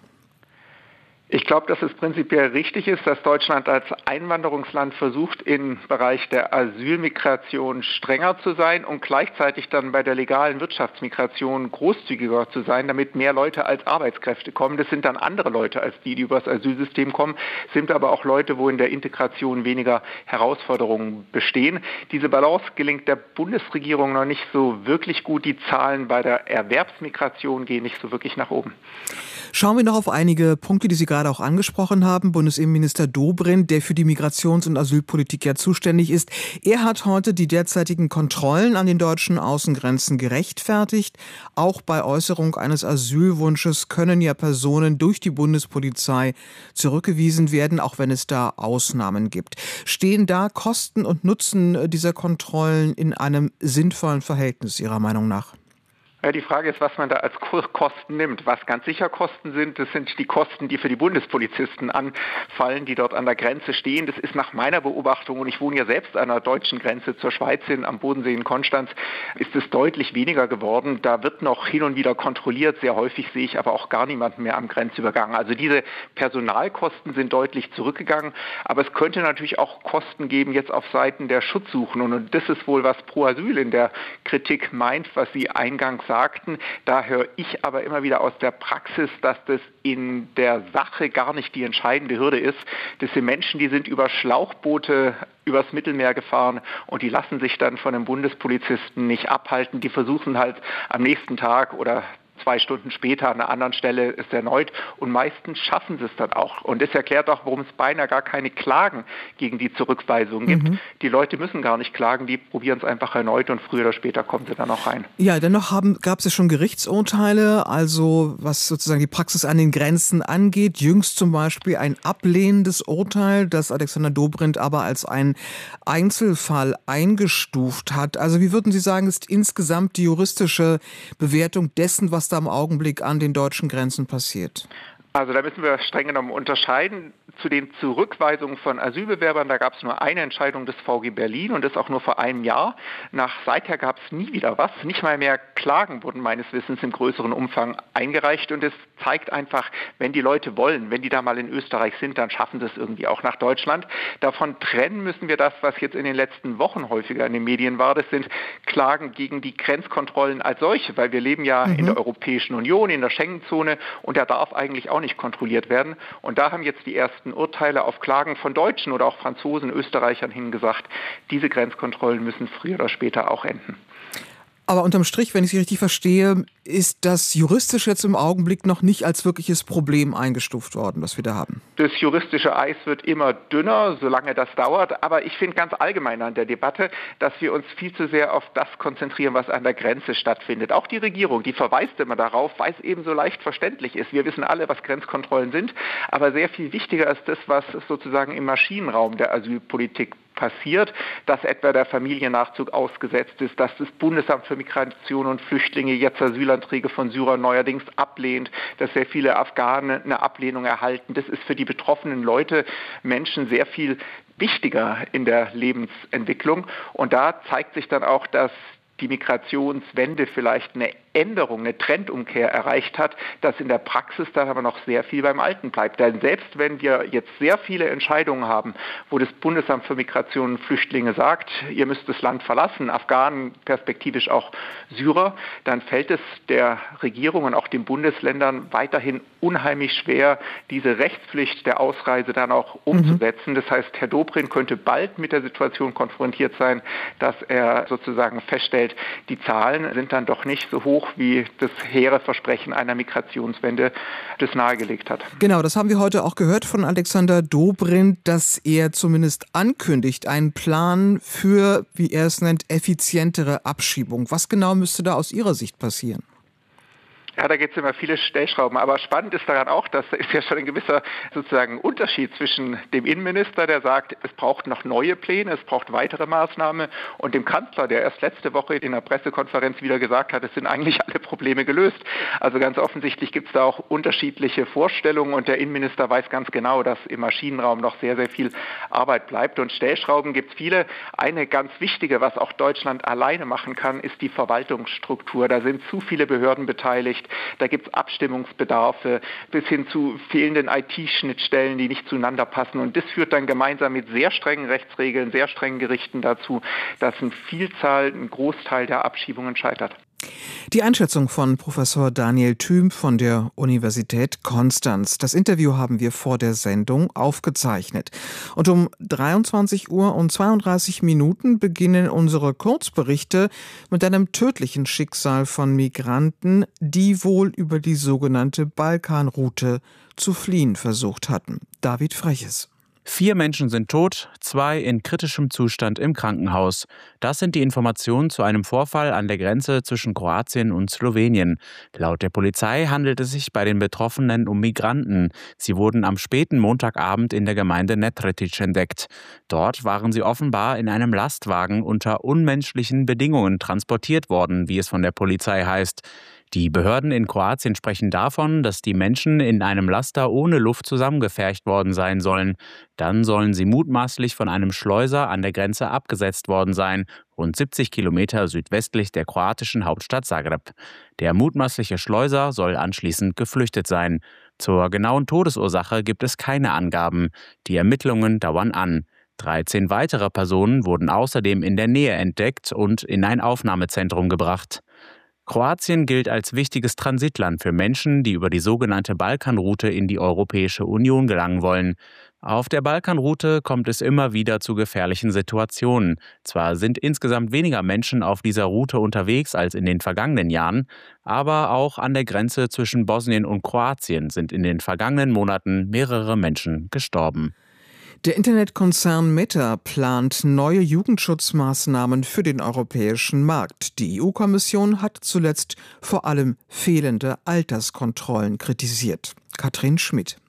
Ich glaube, dass es prinzipiell richtig ist, dass Deutschland als Einwanderungsland versucht, im Bereich der Asylmigration strenger zu sein und gleichzeitig dann bei der legalen Wirtschaftsmigration großzügiger zu sein, damit mehr Leute als Arbeitskräfte kommen. Das sind dann andere Leute als die über das Asylsystem kommen, sind aber auch Leute, wo in der Integration weniger Herausforderungen bestehen. Diese Balance gelingt der Bundesregierung noch nicht so wirklich gut. Die Zahlen bei der Erwerbsmigration gehen nicht so wirklich nach oben. Schauen wir noch auf einige Punkte, die Sie gerade auch angesprochen haben. Bundesinnenminister Dobrindt, der für die Migrations- und Asylpolitik ja zuständig ist, er hat heute die derzeitigen Kontrollen an den deutschen Außengrenzen gerechtfertigt. Auch bei Äußerung eines Asylwunsches können ja Personen durch die Bundespolizei zurückgewiesen werden, auch wenn es da Ausnahmen gibt. Stehen da Kosten und Nutzen dieser Kontrollen in einem sinnvollen Verhältnis Ihrer Meinung nach? Ja, die Frage ist, was man da als Kosten nimmt. Was ganz sicher Kosten sind, das sind die Kosten, die für die Bundespolizisten anfallen, die dort an der Grenze stehen. Das ist nach meiner Beobachtung, und ich wohne ja selbst an der deutschen Grenze zur Schweiz hin, am Bodensee in Konstanz, ist es deutlich weniger geworden. Da wird noch hin und wieder kontrolliert. Sehr häufig sehe ich aber auch gar niemanden mehr am Grenzübergang. Also diese Personalkosten sind deutlich zurückgegangen. Aber es könnte natürlich auch Kosten geben jetzt auf Seiten der Schutzsuchenden. Und das ist wohl, was Pro Asyl in der Kritik meint, was Sie eingangs sagten. Da höre ich aber immer wieder aus der Praxis, dass das in der Sache gar nicht die entscheidende Hürde ist. Das sind Menschen, die sind über Schlauchboote übers Mittelmeer gefahren und die lassen sich dann von einem Bundespolizisten nicht abhalten. Die versuchen halt am nächsten Tag oder 2 Stunden später an einer anderen Stelle es erneut und meistens schaffen sie es dann auch. Und das erklärt auch, warum es beinahe gar keine Klagen gegen die Zurückweisung gibt. Die Leute müssen gar nicht klagen, die probieren es einfach erneut und früher oder später kommen sie dann auch rein. Ja, dennoch gab es ja schon Gerichtsurteile, also was sozusagen die Praxis an den Grenzen angeht. Jüngst zum Beispiel ein ablehnendes Urteil, das Alexander Dobrindt aber als einen Einzelfall eingestuft hat. Also wie würden Sie sagen, ist insgesamt die juristische Bewertung dessen, was da im Augenblick an den deutschen Grenzen passiert? Also da müssen wir streng genommen unterscheiden. Zu den Zurückweisungen von Asylbewerbern, da gab es nur eine Entscheidung des VG Berlin und das auch nur vor einem Jahr. Seither gab es nie wieder was. Nicht mal mehr Klagen wurden meines Wissens im größeren Umfang eingereicht. Und es zeigt einfach, wenn die Leute wollen, wenn die da mal in Österreich sind, dann schaffen sie es irgendwie auch nach Deutschland. Davon trennen müssen wir das, was jetzt in den letzten Wochen häufiger in den Medien war. Das sind Klagen gegen die Grenzkontrollen als solche, weil wir leben ja in der Europäischen Union, in der Schengenzone und da darf eigentlich auch nicht kontrolliert werden. Und da haben jetzt die ersten Urteile auf Klagen von Deutschen oder auch Franzosen, Österreichern hin gesagt, diese Grenzkontrollen müssen früher oder später auch enden. Aber unterm Strich, wenn ich Sie richtig verstehe, ist das juristisch jetzt im Augenblick noch nicht als wirkliches Problem eingestuft worden, das wir da haben. Das juristische Eis wird immer dünner, solange das dauert. Aber ich finde ganz allgemein an der Debatte, dass wir uns viel zu sehr auf das konzentrieren, was an der Grenze stattfindet. Auch die Regierung, die verweist immer darauf, weil es eben so leicht verständlich ist. Wir wissen alle, was Grenzkontrollen sind. Aber sehr viel wichtiger ist das, was sozusagen im Maschinenraum der Asylpolitik passiert, dass etwa der Familiennachzug ausgesetzt ist, dass das Bundesamt für Migration und Flüchtlinge jetzt Asylanträge von Syrern neuerdings ablehnt, dass sehr viele Afghanen eine Ablehnung erhalten. Das ist für die betroffenen Leute, Menschen sehr viel wichtiger in der Lebensentwicklung. Und da zeigt sich dann auch, dass die Migrationswende vielleicht eine Änderung, eine Trendumkehr erreicht hat, dass in der Praxis dann aber noch sehr viel beim Alten bleibt. Denn selbst wenn wir jetzt sehr viele Entscheidungen haben, wo das Bundesamt für Migration und Flüchtlinge sagt, ihr müsst das Land verlassen, Afghanen, perspektivisch auch Syrer, dann fällt es der Regierung und auch den Bundesländern weiterhin unheimlich schwer, diese Rechtspflicht der Ausreise dann auch umzusetzen. Das heißt, Herr Dobrindt könnte bald mit der Situation konfrontiert sein, dass er sozusagen feststellt, die Zahlen sind dann doch nicht so hoch, wie das hehre Versprechen einer Migrationswende das nahegelegt hat. Genau, das haben wir heute auch gehört von Alexander Dobrindt, dass er zumindest ankündigt, einen Plan für, wie er es nennt, effizientere Abschiebung. Was genau müsste da aus Ihrer Sicht passieren? Ja, da gibt es immer viele Stellschrauben. Aber spannend ist daran auch, dass da ist ja schon ein gewisser sozusagen Unterschied zwischen dem Innenminister, der sagt, es braucht noch neue Pläne, es braucht weitere Maßnahmen, und dem Kanzler, der erst letzte Woche in einer Pressekonferenz wieder gesagt hat, es sind eigentlich alle Probleme gelöst. Also ganz offensichtlich gibt es da auch unterschiedliche Vorstellungen, und der Innenminister weiß ganz genau, dass im Maschinenraum noch sehr, sehr viel Arbeit bleibt. Und Stellschrauben gibt es viele. Eine ganz wichtige, was auch Deutschland alleine machen kann, ist die Verwaltungsstruktur. Da sind zu viele Behörden beteiligt. Da gibt es Abstimmungsbedarfe bis hin zu fehlenden IT-Schnittstellen, die nicht zueinander passen. Und das führt dann gemeinsam mit sehr strengen Rechtsregeln, sehr strengen Gerichten dazu, dass ein Großteil der Abschiebungen scheitert. Die Einschätzung von Professor Daniel Thüm von der Universität Konstanz. Das Interview haben wir vor der Sendung aufgezeichnet. Und um 23:32 beginnen unsere Kurzberichte mit einem tödlichen Schicksal von Migranten, die wohl über die sogenannte Balkanroute zu fliehen versucht hatten. David Freches. 4 Menschen sind tot, 2 in kritischem Zustand im Krankenhaus. Das sind die Informationen zu einem Vorfall an der Grenze zwischen Kroatien und Slowenien. Laut der Polizei handelt es sich bei den Betroffenen um Migranten. Sie wurden am späten Montagabend in der Gemeinde Netretić entdeckt. Dort waren sie offenbar in einem Lastwagen unter unmenschlichen Bedingungen transportiert worden, wie es von der Polizei heißt. Die Behörden in Kroatien sprechen davon, dass die Menschen in einem Laster ohne Luft zusammengefercht worden sein sollen. Dann sollen sie mutmaßlich von einem Schleuser an der Grenze abgesetzt worden sein, rund 70 Kilometer südwestlich der kroatischen Hauptstadt Zagreb. Der mutmaßliche Schleuser soll anschließend geflüchtet sein. Zur genauen Todesursache gibt es keine Angaben. Die Ermittlungen dauern an. 13 weitere Personen wurden außerdem in der Nähe entdeckt und in ein Aufnahmezentrum gebracht. Kroatien gilt als wichtiges Transitland für Menschen, die über die sogenannte Balkanroute in die Europäische Union gelangen wollen. Auf der Balkanroute kommt es immer wieder zu gefährlichen Situationen. Zwar sind insgesamt weniger Menschen auf dieser Route unterwegs als in den vergangenen Jahren, aber auch an der Grenze zwischen Bosnien und Kroatien sind in den vergangenen Monaten mehrere Menschen gestorben. Der Internetkonzern Meta plant neue Jugendschutzmaßnahmen für den europäischen Markt. Die EU-Kommission hat zuletzt vor allem fehlende Alterskontrollen kritisiert. Katrin Schmidt.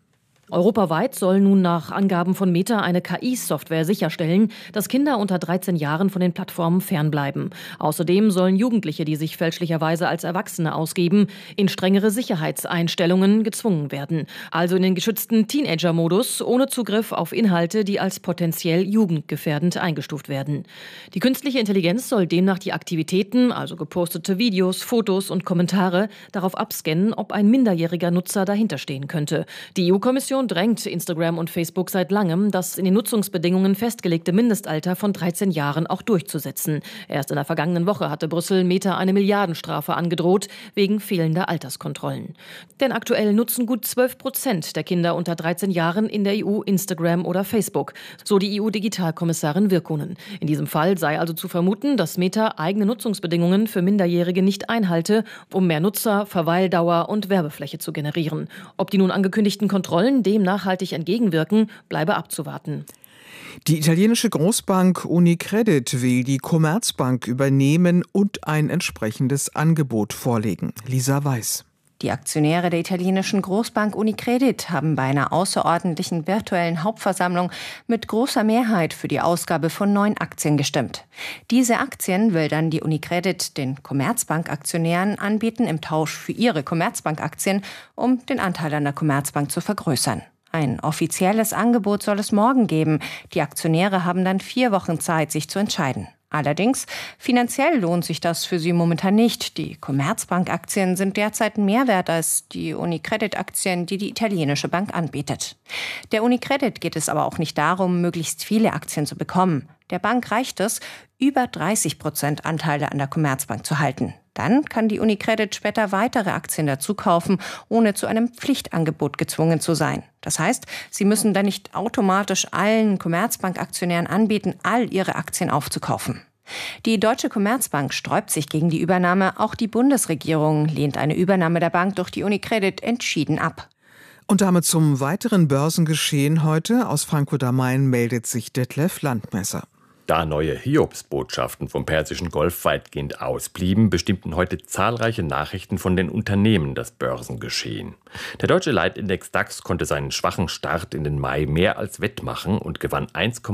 Europaweit soll nun nach Angaben von Meta eine KI-Software sicherstellen, dass Kinder unter 13 Jahren von den Plattformen fernbleiben. Außerdem sollen Jugendliche, die sich fälschlicherweise als Erwachsene ausgeben, in strengere Sicherheitseinstellungen gezwungen werden. Also in den geschützten Teenager-Modus, ohne Zugriff auf Inhalte, die als potenziell jugendgefährdend eingestuft werden. Die künstliche Intelligenz soll demnach die Aktivitäten, also gepostete Videos, Fotos und Kommentare, darauf abscannen, ob ein minderjähriger Nutzer dahinterstehen könnte. Die EU-Kommission drängt Instagram und Facebook seit langem, das in den Nutzungsbedingungen festgelegte Mindestalter von 13 Jahren auch durchzusetzen. Erst in der vergangenen Woche hatte Brüssel Meta eine Milliardenstrafe angedroht, wegen fehlender Alterskontrollen. Denn aktuell nutzen gut 12% der Kinder unter 13 Jahren in der EU Instagram oder Facebook, so die EU-Digitalkommissarin Virkkunen. In diesem Fall sei also zu vermuten, dass Meta eigene Nutzungsbedingungen für Minderjährige nicht einhalte, um mehr Nutzer, Verweildauer und Werbefläche zu generieren. Ob die nun angekündigten Kontrollen dem nachhaltig entgegenwirken, bleibe abzuwarten. Die italienische Großbank Unicredit will die Commerzbank übernehmen und ein entsprechendes Angebot vorlegen. Lisa Weiß. Die Aktionäre der italienischen Großbank Unicredit haben bei einer außerordentlichen virtuellen Hauptversammlung mit großer Mehrheit für die Ausgabe von 9 Aktien gestimmt. Diese Aktien will dann die Unicredit den Commerzbank-Aktionären anbieten im Tausch für ihre Commerzbank-Aktien, um den Anteil an der Commerzbank zu vergrößern. Ein offizielles Angebot soll es morgen geben. Die Aktionäre haben dann 4 Wochen Zeit, sich zu entscheiden. Allerdings, finanziell lohnt sich das für sie momentan nicht. Die Commerzbank-Aktien sind derzeit mehr wert als die Unicredit-Aktien, die die italienische Bank anbietet. Der Unicredit geht es aber auch nicht darum, möglichst viele Aktien zu bekommen. Der Bank reicht es, über 30% Anteile an der Commerzbank zu halten. Dann kann die Unicredit später weitere Aktien dazu kaufen, ohne zu einem Pflichtangebot gezwungen zu sein. Das heißt, sie müssen dann nicht automatisch allen Commerzbank-Aktionären anbieten, all ihre Aktien aufzukaufen. Die Deutsche Commerzbank sträubt sich gegen die Übernahme. Auch die Bundesregierung lehnt eine Übernahme der Bank durch die Unicredit entschieden ab. Und damit zum weiteren Börsengeschehen heute. Aus Frankfurt am Main meldet sich Detlef Landmesser. Da neue Hiobsbotschaften vom Persischen Golf weitgehend ausblieben, bestimmten heute zahlreiche Nachrichten von den Unternehmen das Börsengeschehen. Der deutsche Leitindex DAX konnte seinen schwachen Start in den Mai mehr als wettmachen und gewann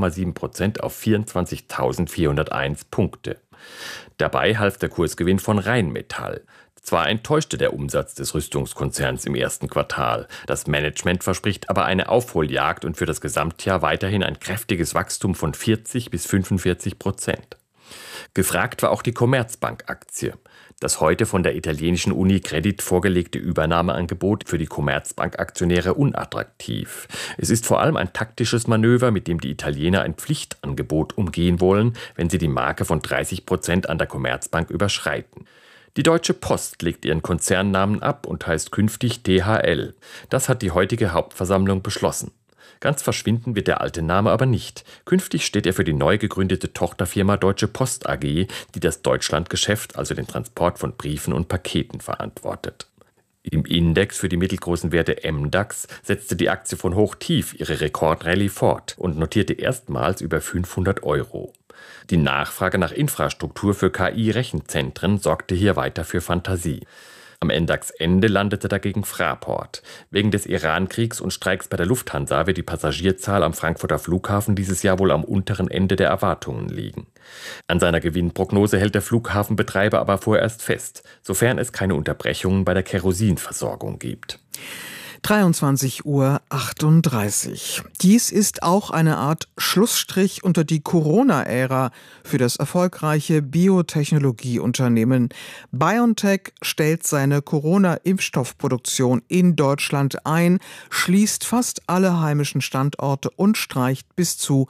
1,7% auf 24.401 Punkte. Dabei half der Kursgewinn von Rheinmetall. Zwar enttäuschte der Umsatz des Rüstungskonzerns im ersten Quartal. Das Management verspricht aber eine Aufholjagd und für das Gesamtjahr weiterhin ein kräftiges Wachstum von 40-45%. Gefragt war auch die Commerzbank-Aktie. Das heute von der italienischen Unicredit vorgelegte Übernahmeangebot für die Commerzbank-Aktionäre unattraktiv. Es ist vor allem ein taktisches Manöver, mit dem die Italiener ein Pflichtangebot umgehen wollen, wenn sie die Marke von 30% an der Commerzbank überschreiten. Die Deutsche Post legt ihren Konzernnamen ab und heißt künftig DHL. Das hat die heutige Hauptversammlung beschlossen. Ganz verschwinden wird der alte Name aber nicht. Künftig steht er für die neu gegründete Tochterfirma Deutsche Post AG, die das Deutschlandgeschäft, also den Transport von Briefen und Paketen, verantwortet. Im Index für die mittelgroßen Werte MDAX setzte die Aktie von hoch-tief ihre Rekordrallye fort und notierte erstmals über 500 €. Die Nachfrage nach Infrastruktur für KI-Rechenzentren sorgte hier weiter für Fantasie. Am MDAX-Ende landete dagegen Fraport. Wegen des Iran-Kriegs und Streiks bei der Lufthansa wird die Passagierzahl am Frankfurter Flughafen dieses Jahr wohl am unteren Ende der Erwartungen liegen. An seiner Gewinnprognose hält der Flughafenbetreiber aber vorerst fest, sofern es keine Unterbrechungen bei der Kerosinversorgung gibt. 23:38 Uhr. Dies ist auch eine Art Schlussstrich unter die Corona-Ära für das erfolgreiche Biotechnologieunternehmen. BioNTech stellt seine Corona-Impfstoffproduktion in Deutschland ein, schließt fast alle heimischen Standorte und streicht bis zu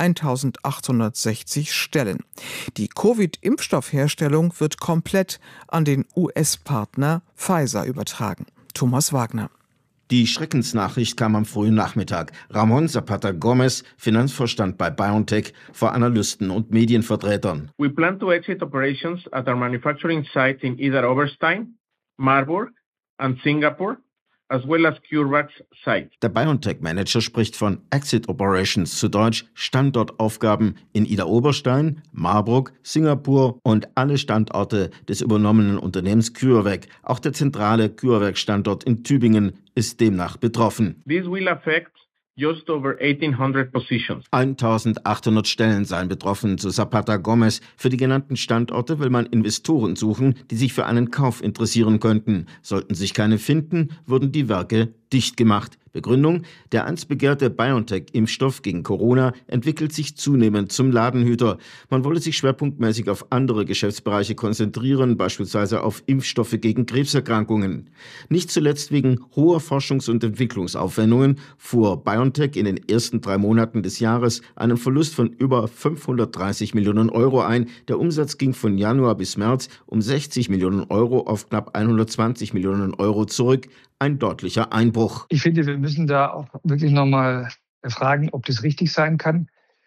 1860 Stellen. Die Covid-Impfstoffherstellung wird komplett an den US-Partner Pfizer übertragen. Thomas Wagner. Die Schreckensnachricht kam am frühen Nachmittag. Ramon Zapata Gomez, Finanzvorstand bei BioNTech, vor Analysten und Medienvertretern. We plan to exit operations at our manufacturing sites in either Oberstein, Marburg and Singapore as well as CureVac's site. Der BioNTech-Manager spricht von Exit Operations, zu Deutsch Standortaufgaben in Idar-Oberstein, Marburg, Singapur und alle Standorte des übernommenen Unternehmens CureVac. Auch der zentrale CureVac-Standort in Tübingen ist demnach betroffen. This will affect just over 1,800 positions. 1.800 Stellen seien betroffen, so Zapata Gomez. Für die genannten Standorte will man Investoren suchen, die sich für einen Kauf interessieren könnten. Sollten sich keine finden, würden die Werke dicht gemacht. Begründung: Der einst begehrte BioNTech-Impfstoff gegen Corona entwickelt sich zunehmend zum Ladenhüter. Man wolle sich schwerpunktmäßig auf andere Geschäftsbereiche konzentrieren, beispielsweise auf Impfstoffe gegen Krebserkrankungen. Nicht zuletzt wegen hoher Forschungs- und Entwicklungsaufwendungen fuhr BioNTech in den ersten 3 Monaten des Jahres einen Verlust von über 530 Millionen Euro ein. Der Umsatz ging von Januar bis März um 60 Millionen Euro auf knapp 120 Millionen Euro zurück. Ein deutlicher Einbruch. Ich finde, wir müssen da auch wirklich nochmal fragen, ob das richtig sein kann.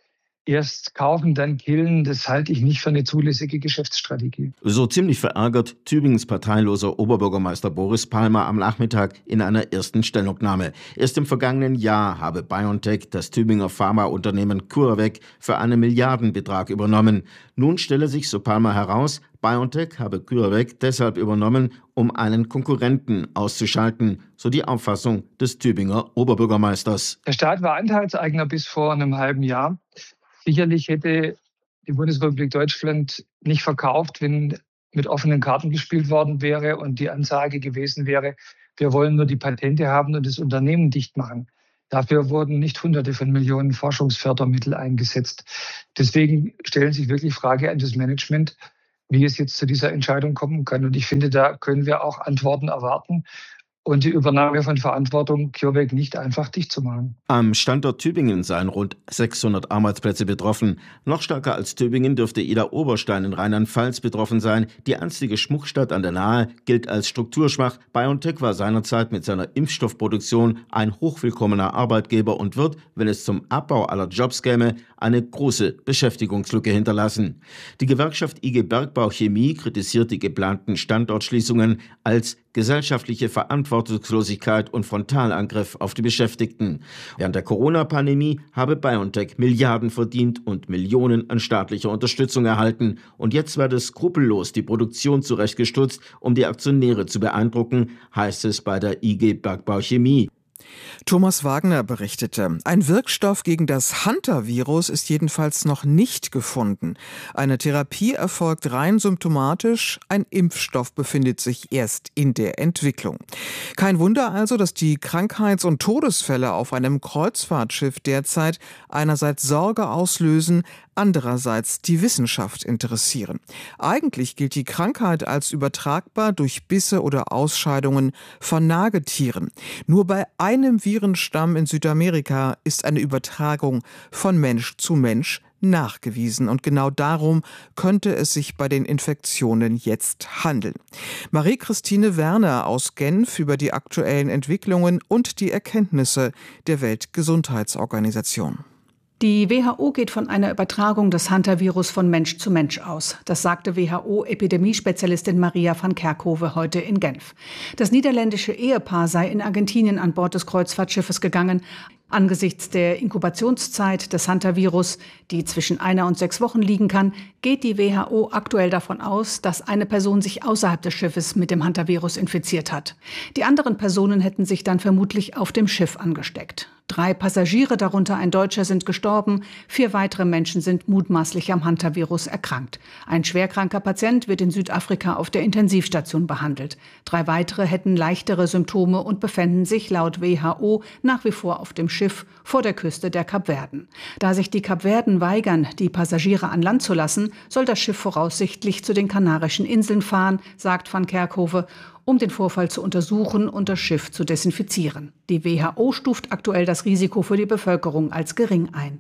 Erst kaufen, dann killen, das halte ich nicht für eine zulässige Geschäftsstrategie. So ziemlich verärgert Tübingens parteiloser Oberbürgermeister Boris Palmer am Nachmittag in einer ersten Stellungnahme. Erst im vergangenen Jahr habe BioNTech das Tübinger Pharmaunternehmen CureVac für einen Milliardenbetrag übernommen. Nun stelle sich, so Palmer, heraus, BioNTech habe CureVac deshalb übernommen, um einen Konkurrenten auszuschalten, so die Auffassung des Tübinger Oberbürgermeisters. Der Staat war Anteilseigner bis vor einem halben Jahr. Sicherlich hätte die Bundesrepublik Deutschland nicht verkauft, wenn mit offenen Karten gespielt worden wäre und die Ansage gewesen wäre, wir wollen nur die Patente haben und das Unternehmen dicht machen. Dafür wurden nicht Hunderte von Millionen Forschungsfördermittel eingesetzt. Deswegen stellen sich wirklich Fragen an das Management, wie es jetzt zu dieser Entscheidung kommen kann. Und ich finde, da können wir auch Antworten erwarten. Und die Übernahme von Verantwortung, CureVac nicht einfach dicht zu machen. Am Standort Tübingen seien rund 600 Arbeitsplätze betroffen. Noch stärker als Tübingen dürfte Idar-Oberstein in Rheinland-Pfalz betroffen sein. Die einstige Schmuckstadt an der Nahe gilt als strukturschwach. BioNTech war seinerzeit mit seiner Impfstoffproduktion ein hochwillkommener Arbeitgeber und wird, wenn es zum Abbau aller Jobs käme, eine große Beschäftigungslücke hinterlassen. Die Gewerkschaft IG Bergbau Chemie kritisiert die geplanten Standortschließungen als gesellschaftliche Verantwortungslosigkeit und Frontalangriff auf die Beschäftigten. Während der Corona-Pandemie habe BioNTech Milliarden verdient und Millionen an staatlicher Unterstützung erhalten. Und jetzt werde skrupellos die Produktion zurechtgestutzt, um die Aktionäre zu beeindrucken, heißt es bei der IG Bergbau Chemie. Thomas Wagner berichtete, ein Wirkstoff gegen das Hunter-Virus ist jedenfalls noch nicht gefunden. Eine Therapie erfolgt rein symptomatisch, ein Impfstoff befindet sich erst in der Entwicklung. Kein Wunder also, dass die Krankheits- und Todesfälle auf einem Kreuzfahrtschiff derzeit einerseits Sorge auslösen, andererseits die Wissenschaft interessieren. Eigentlich gilt die Krankheit als übertragbar durch Bisse oder Ausscheidungen von Nagetieren. Nur bei einem Virenstamm in Südamerika ist eine Übertragung von Mensch zu Mensch nachgewiesen. Und genau darum könnte es sich bei den Infektionen jetzt handeln. Marie-Christine Werner aus Genf über die aktuellen Entwicklungen und die Erkenntnisse der Weltgesundheitsorganisation. Die WHO geht von einer Übertragung des Hunter-Virus von Mensch zu Mensch aus. Das sagte WHO-Epidemiespezialistin Maria van Kerkhove heute in Genf. Das niederländische Ehepaar sei in Argentinien an Bord des Kreuzfahrtschiffes gegangen. Angesichts der Inkubationszeit des Hunter-Virus, die zwischen 1 und 6 Wochen liegen kann, geht die WHO aktuell davon aus, dass eine Person sich außerhalb des Schiffes mit dem Hunter-Virus infiziert hat. Die anderen Personen hätten sich dann vermutlich auf dem Schiff angesteckt. 3 Passagiere, darunter ein Deutscher, sind gestorben. 4 weitere Menschen sind mutmaßlich am Hunter-Virus erkrankt. Ein schwerkranker Patient wird in Südafrika auf der Intensivstation behandelt. 3 weitere hätten leichtere Symptome und befänden sich laut WHO nach wie vor auf dem Schiff vor der Küste der Kapverden. Da sich die Kapverden weigern, die Passagiere an Land zu lassen, soll das Schiff voraussichtlich zu den Kanarischen Inseln fahren, sagt van Kerkhove, um den Vorfall zu untersuchen und das Schiff zu desinfizieren. Die WHO stuft aktuell das Risiko für die Bevölkerung als gering ein.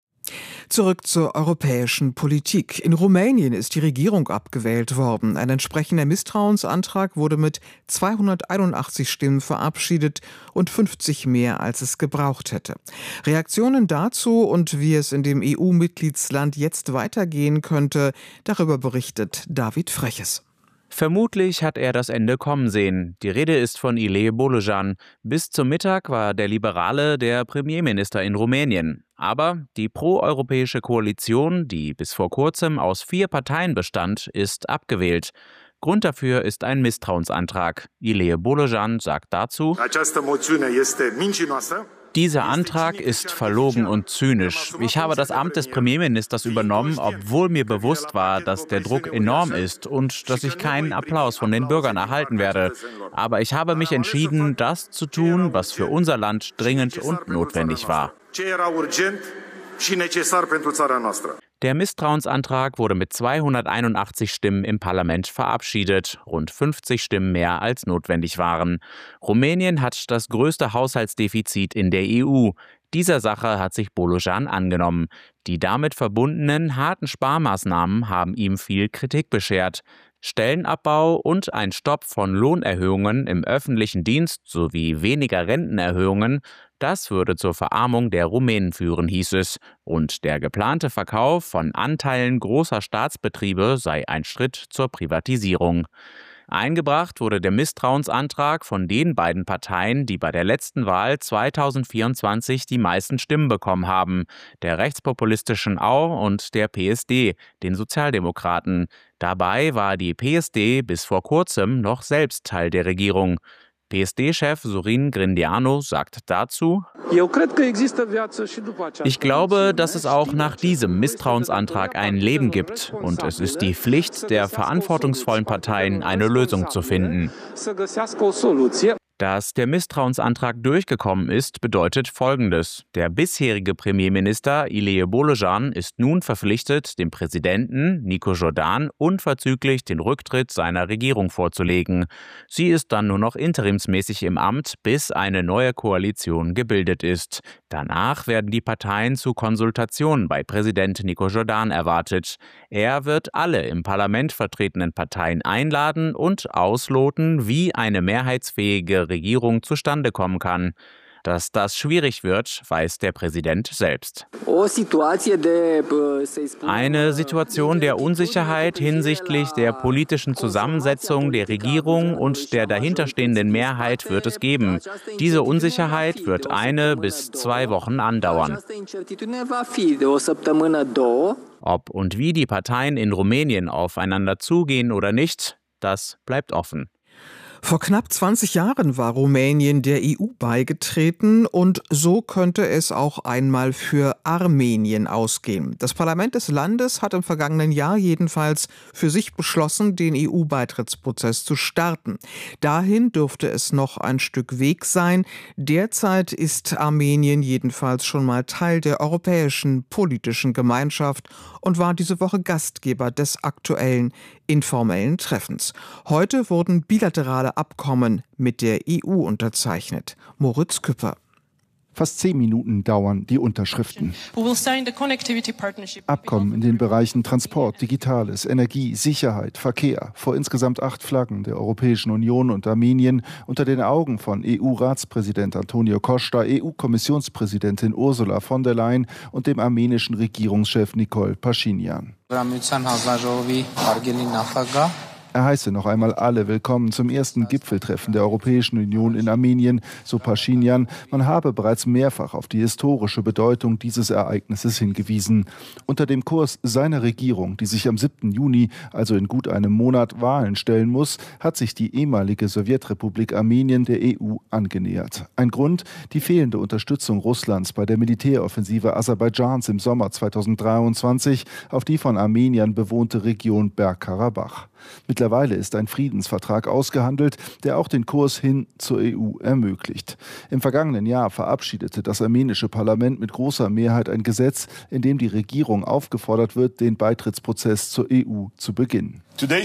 Zurück zur europäischen Politik. In Rumänien ist die Regierung abgewählt worden. Ein entsprechender Misstrauensantrag wurde mit 281 Stimmen verabschiedet und 50 mehr, als es gebraucht hätte. Reaktionen dazu und wie es in dem EU-Mitgliedsland jetzt weitergehen könnte, darüber berichtet David Freches. Vermutlich hat er das Ende kommen sehen. Die Rede ist von Ilie Bolojan. Bis zum Mittag war der Liberale der Premierminister in Rumänien. Aber die proeuropäische Koalition, die bis vor kurzem aus 4 Parteien bestand, ist abgewählt. Grund dafür ist ein Misstrauensantrag. Ilie Bolojan sagt dazu: Dieser Antrag ist verlogen und zynisch. Ich habe das Amt des Premierministers übernommen, obwohl mir bewusst war, dass der Druck enorm ist und dass ich keinen Applaus von den Bürgern erhalten werde. Aber ich habe mich entschieden, das zu tun, was für unser Land dringend und notwendig war. Der Misstrauensantrag wurde mit 281 Stimmen im Parlament verabschiedet, rund 50 Stimmen mehr als notwendig waren. Rumänien hat das größte Haushaltsdefizit in der EU. Dieser Sache hat sich Bolojan angenommen. Die damit verbundenen harten Sparmaßnahmen haben ihm viel Kritik beschert. Stellenabbau und ein Stopp von Lohnerhöhungen im öffentlichen Dienst sowie weniger Rentenerhöhungen, das würde zur Verarmung der Rumänen führen, hieß es. Und der geplante Verkauf von Anteilen großer Staatsbetriebe sei ein Schritt zur Privatisierung. Eingebracht wurde der Misstrauensantrag von den beiden Parteien, die bei der letzten Wahl 2024 die meisten Stimmen bekommen haben, der rechtspopulistischen AU und der PSD, den Sozialdemokraten. Dabei war die PSD bis vor kurzem noch selbst Teil der Regierung. PSD-Chef Sorin Grindeanu sagt dazu: Ich glaube, dass es auch nach diesem Misstrauensantrag ein Leben gibt. Und es ist die Pflicht der verantwortungsvollen Parteien, eine Lösung zu finden. Dass der Misstrauensantrag durchgekommen ist, bedeutet Folgendes. Der bisherige Premierminister Ilie Bolojan ist nun verpflichtet, dem Präsidenten Nico Jordan unverzüglich den Rücktritt seiner Regierung vorzulegen. Sie ist dann nur noch interimsmäßig im Amt, bis eine neue Koalition gebildet ist. Danach werden die Parteien zu Konsultationen bei Präsident Nico Jordan erwartet. Er wird alle im Parlament vertretenen Parteien einladen und ausloten, wie eine mehrheitsfähige Regierung zustande kommen kann. Dass das schwierig wird, weiß der Präsident selbst. Eine Situation der Unsicherheit hinsichtlich der politischen Zusammensetzung der Regierung und der dahinterstehenden Mehrheit wird es geben. Diese Unsicherheit wird 1 bis 2 Wochen andauern. Ob und wie die Parteien in Rumänien aufeinander zugehen oder nicht, das bleibt offen. Vor knapp 20 Jahren war Rumänien der EU beigetreten und so könnte es auch einmal für Armenien ausgehen. Das Parlament des Landes hat im vergangenen Jahr jedenfalls für sich beschlossen, den EU-Beitrittsprozess zu starten. Dahin dürfte es noch ein Stück Weg sein. Derzeit ist Armenien jedenfalls schon mal Teil der europäischen politischen Gemeinschaft und war diese Woche Gastgeber des aktuellen informellen Treffens. Heute wurden bilaterale Abkommen mit der EU unterzeichnet. Moritz Küpper. Fast 10 Minuten dauern die Unterschriften. Abkommen in den Bereichen Transport, Digitales, Energie, Sicherheit, Verkehr vor insgesamt 8 Flaggen der Europäischen Union und Armenien unter den Augen von EU-Ratspräsident Antonio Costa, EU-Kommissionspräsidentin Ursula von der Leyen und dem armenischen Regierungschef Nikol Paschinjan. Er heiße noch einmal alle willkommen zum ersten Gipfeltreffen der Europäischen Union in Armenien, so Paschinjan. Man habe bereits mehrfach auf die historische Bedeutung dieses Ereignisses hingewiesen. Unter dem Kurs seiner Regierung, die sich am 7. Juni, also in gut einem Monat, Wahlen stellen muss, hat sich die ehemalige Sowjetrepublik Armenien der EU angenähert. Ein Grund, die fehlende Unterstützung Russlands bei der Militäroffensive Aserbaidschans im Sommer 2023 auf die von Armeniern bewohnte Region Bergkarabach. Mittlerweile ist ein Friedensvertrag ausgehandelt, der auch den Kurs hin zur EU ermöglicht. Im vergangenen Jahr verabschiedete das armenische Parlament mit großer Mehrheit ein Gesetz, in dem die Regierung aufgefordert wird, den Beitrittsprozess zur EU zu beginnen.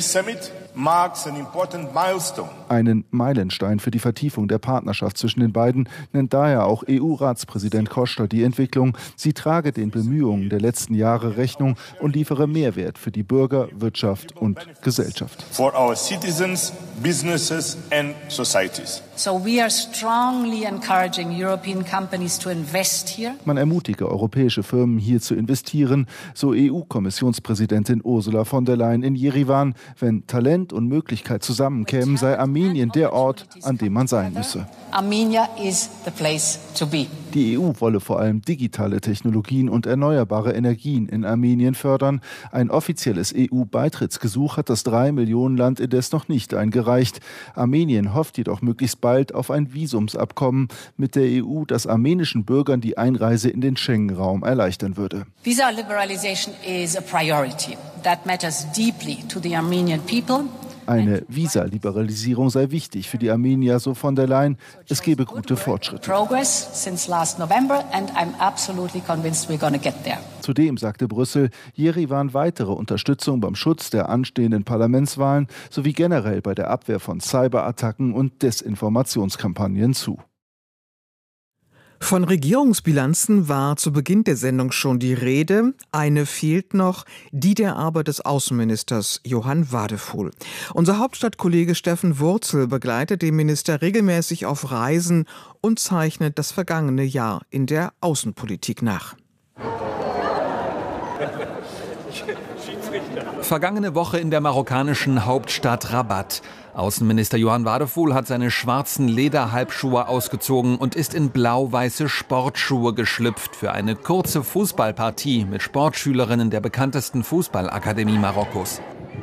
Einen Meilenstein für die Vertiefung der Partnerschaft zwischen den beiden nennt daher auch EU-Ratspräsident Costa die Entwicklung. Sie trage den Bemühungen der letzten Jahre Rechnung und liefere Mehrwert für die Bürger, Wirtschaft und Gesellschaft. For our citizens, businesses and societies. Man ermutige europäische Firmen, hier zu investieren, so EU-Kommissionspräsidentin Ursula von der Leyen in Jerewan. Wenn Talent und Möglichkeit zusammenkämen, sei Armenien der Ort, an dem man sein müsse. Armenia is the place to be. Die EU wolle vor allem digitale Technologien und erneuerbare Energien in Armenien fördern. Ein offizielles EU-Beitrittsgesuch hat das 3-Millionen-Land indes noch nicht eingereicht. Armenien hofft jedoch möglichst bald auf ein Visumsabkommen mit der EU, das armenischen Bürgern die Einreise in den Schengen-Raum erleichtern würde. Visa liberalization is a priority that matters deeply to the Armenian people. Eine Visa-Liberalisierung sei wichtig für die Armenier, so von der Leyen. Es gebe gute Fortschritte. Zudem sagte Brüssel Jerewan weitere Unterstützung beim Schutz der anstehenden Parlamentswahlen sowie generell bei der Abwehr von Cyberattacken und Desinformationskampagnen zu. Von Regierungsbilanzen war zu Beginn der Sendung schon die Rede. Eine fehlt noch, die der Arbeit des Außenministers Johann Wadefuhl. Unser Hauptstadtkollege Steffen Wurzel begleitet den Minister regelmäßig auf Reisen und zeichnet das vergangene Jahr in der Außenpolitik nach. Vergangene Woche in der marokkanischen Hauptstadt Rabat. Außenminister Johann Wadefuhl hat seine schwarzen Lederhalbschuhe ausgezogen und ist in blau-weiße Sportschuhe geschlüpft für eine kurze Fußballpartie mit Sportschülerinnen der bekanntesten Fußballakademie Marokkos.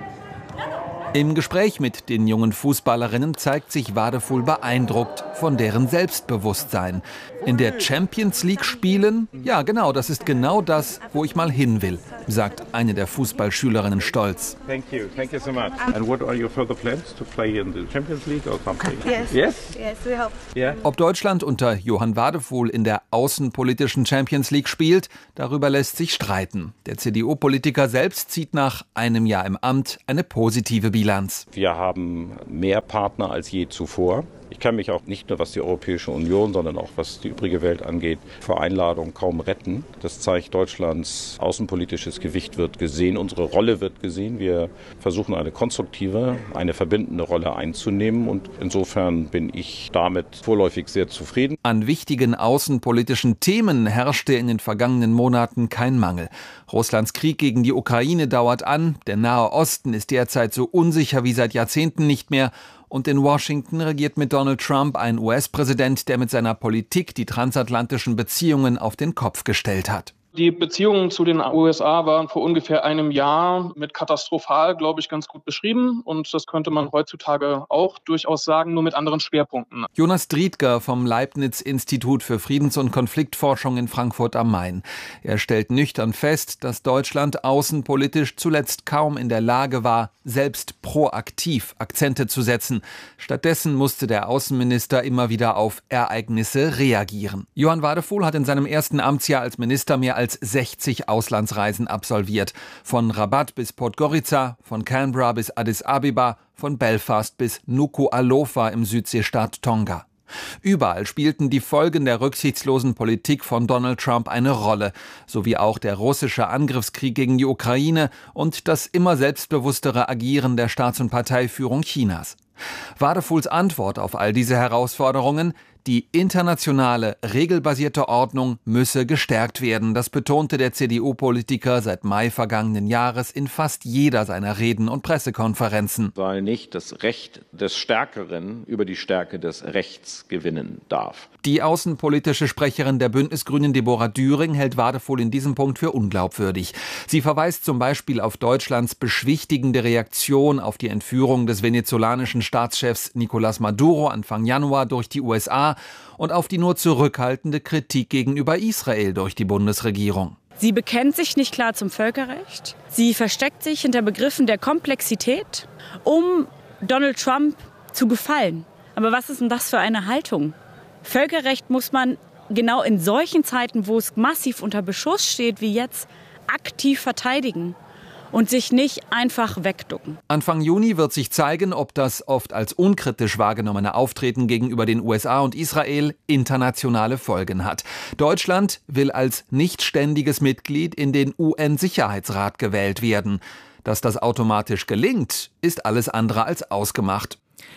Im Gespräch mit den jungen Fußballerinnen zeigt sich Wadefuhl beeindruckt von deren Selbstbewusstsein. In der Champions League spielen? Ja, genau, das ist genau das, wo ich mal hin will, sagt eine der Fußballschülerinnen stolz. Thank you so much. And what are your further plans to play in the Champions League or something? Yes, we hope. Yeah. Ob Deutschland unter Johann Wadefuhl in der außenpolitischen Champions League spielt, darüber lässt sich streiten. Der CDU-Politiker selbst zieht nach einem Jahr im Amt eine positive Bilanz. Wir haben mehr Partner als je zuvor. Ich kann mich auch nicht nur, was die Europäische Union, sondern auch was die übrige Welt angeht, vor Einladung kaum retten. Das zeigt, Deutschlands außenpolitisches Gewicht wird gesehen, unsere Rolle wird gesehen. Wir versuchen eine konstruktive, eine verbindende Rolle einzunehmen und insofern bin ich damit vorläufig sehr zufrieden. An wichtigen außenpolitischen Themen herrschte in den vergangenen Monaten kein Mangel. Russlands Krieg gegen die Ukraine dauert an, der Nahe Osten ist derzeit so unsicher wie seit Jahrzehnten nicht mehr. Und in Washington regiert mit Donald Trump ein US-Präsident, der mit seiner Politik die transatlantischen Beziehungen auf den Kopf gestellt hat. Die Beziehungen zu den USA waren vor ungefähr einem Jahr mit katastrophal, glaube ich, ganz gut beschrieben. Und das könnte man heutzutage auch durchaus sagen, nur mit anderen Schwerpunkten. Jonas Driedger vom Leibniz-Institut für Friedens- und Konfliktforschung in Frankfurt am Main. Er stellt nüchtern fest, dass Deutschland außenpolitisch zuletzt kaum in der Lage war, selbst proaktiv Akzente zu setzen. Stattdessen musste der Außenminister immer wieder auf Ereignisse reagieren. Johann Wadefuhl hat in seinem ersten Amtsjahr als Minister mehr als 60 Auslandsreisen absolviert. Von Rabat bis Podgorica, von Canberra bis Addis Abeba, von Belfast bis Nuku'alofa im Südseestaat Tonga. Überall spielten die Folgen der rücksichtslosen Politik von Donald Trump eine Rolle, sowie auch der russische Angriffskrieg gegen die Ukraine und das immer selbstbewusstere Agieren der Staats- und Parteiführung Chinas. Wadefuhls Antwort auf all diese Herausforderungen: Die internationale, regelbasierte Ordnung müsse gestärkt werden. Das betonte der CDU-Politiker seit Mai vergangenen Jahres in fast jeder seiner Reden und Pressekonferenzen. Weil nicht das Recht des Stärkeren über die Stärke des Rechts gewinnen darf. Die außenpolitische Sprecherin der Bündnisgrünen Deborah Düring hält Wadefuhl in diesem Punkt für unglaubwürdig. Sie verweist zum Beispiel auf Deutschlands beschwichtigende Reaktion auf die Entführung des venezolanischen Staatschefs Nicolás Maduro Anfang Januar durch die USA und auf die nur zurückhaltende Kritik gegenüber Israel durch die Bundesregierung. Sie bekennt sich nicht klar zum Völkerrecht. Sie versteckt sich hinter Begriffen der Komplexität, um Donald Trump zu gefallen. Aber was ist denn das für eine Haltung? Völkerrecht muss man genau in solchen Zeiten, wo es massiv unter Beschuss steht, wie jetzt, aktiv verteidigen und sich nicht einfach wegducken. Anfang Juni wird sich zeigen, ob das oft als unkritisch wahrgenommene Auftreten gegenüber den USA und Israel internationale Folgen hat. Deutschland will als nicht ständiges Mitglied in den UN-Sicherheitsrat gewählt werden. Dass das automatisch gelingt, ist alles andere als ausgemacht.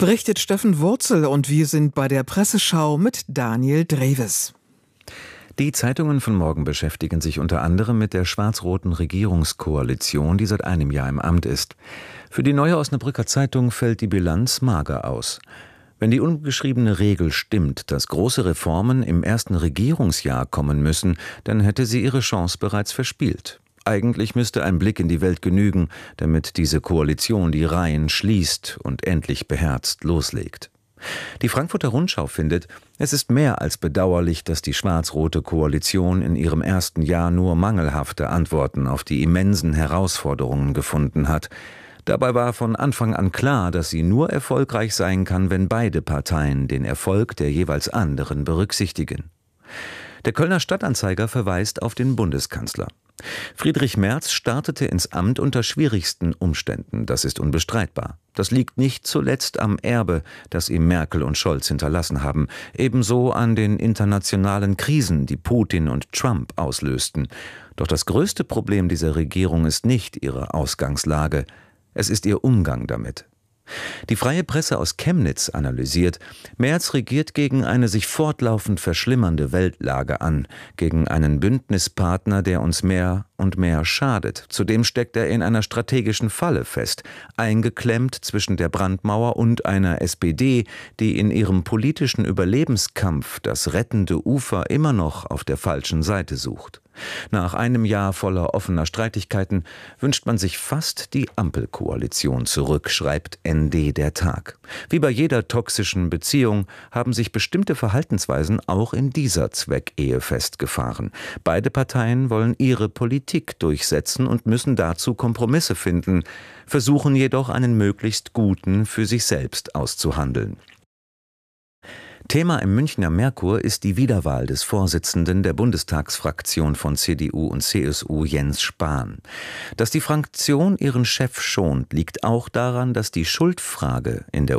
Berichtet Steffen Wurzel und wir sind bei der Presseschau mit Daniel Dreves. Die Zeitungen von morgen beschäftigen sich unter anderem mit der schwarz-roten Regierungskoalition, die seit einem Jahr im Amt ist. Für die Neue Osnabrücker Zeitung fällt die Bilanz mager aus. Wenn die ungeschriebene Regel stimmt, dass große Reformen im ersten Regierungsjahr kommen müssen, dann hätte sie ihre Chance bereits verspielt. Eigentlich müsste ein Blick in die Welt genügen, damit diese Koalition die Reihen schließt und endlich beherzt loslegt. Die Frankfurter Rundschau findet, es ist mehr als bedauerlich, dass die schwarz-rote Koalition in ihrem ersten Jahr nur mangelhafte Antworten auf die immensen Herausforderungen gefunden hat. Dabei war von Anfang an klar, dass sie nur erfolgreich sein kann, wenn beide Parteien den Erfolg der jeweils anderen berücksichtigen. Der Kölner Stadtanzeiger verweist auf den Bundeskanzler. Friedrich Merz startete ins Amt unter schwierigsten Umständen, das ist unbestreitbar. Das liegt nicht zuletzt am Erbe, das ihm Merkel und Scholz hinterlassen haben, ebenso an den internationalen Krisen, die Putin und Trump auslösten. Doch das größte Problem dieser Regierung ist nicht ihre Ausgangslage, es ist ihr Umgang damit. Die Freie Presse aus Chemnitz analysiert, Merz regiert gegen eine sich fortlaufend verschlimmernde Weltlage an, gegen einen Bündnispartner, der uns mehr und mehr schadet. Zudem steckt er in einer strategischen Falle fest, eingeklemmt zwischen der Brandmauer und einer SPD, die in ihrem politischen Überlebenskampf das rettende Ufer immer noch auf der falschen Seite sucht. Nach einem Jahr voller offener Streitigkeiten wünscht man sich fast die Ampelkoalition zurück, schreibt ND der Tag. Wie bei jeder toxischen Beziehung haben sich bestimmte Verhaltensweisen auch in dieser Zweckehe festgefahren. Beide Parteien wollen ihre Politik durchsetzen und müssen dazu Kompromisse finden, versuchen jedoch einen möglichst guten für sich selbst auszuhandeln. Thema im Münchner Merkur ist die Wiederwahl des Vorsitzenden der Bundestagsfraktion von CDU und CSU, Jens Spahn. Dass die Fraktion ihren Chef schont, liegt auch daran, dass die Schuldfrage in der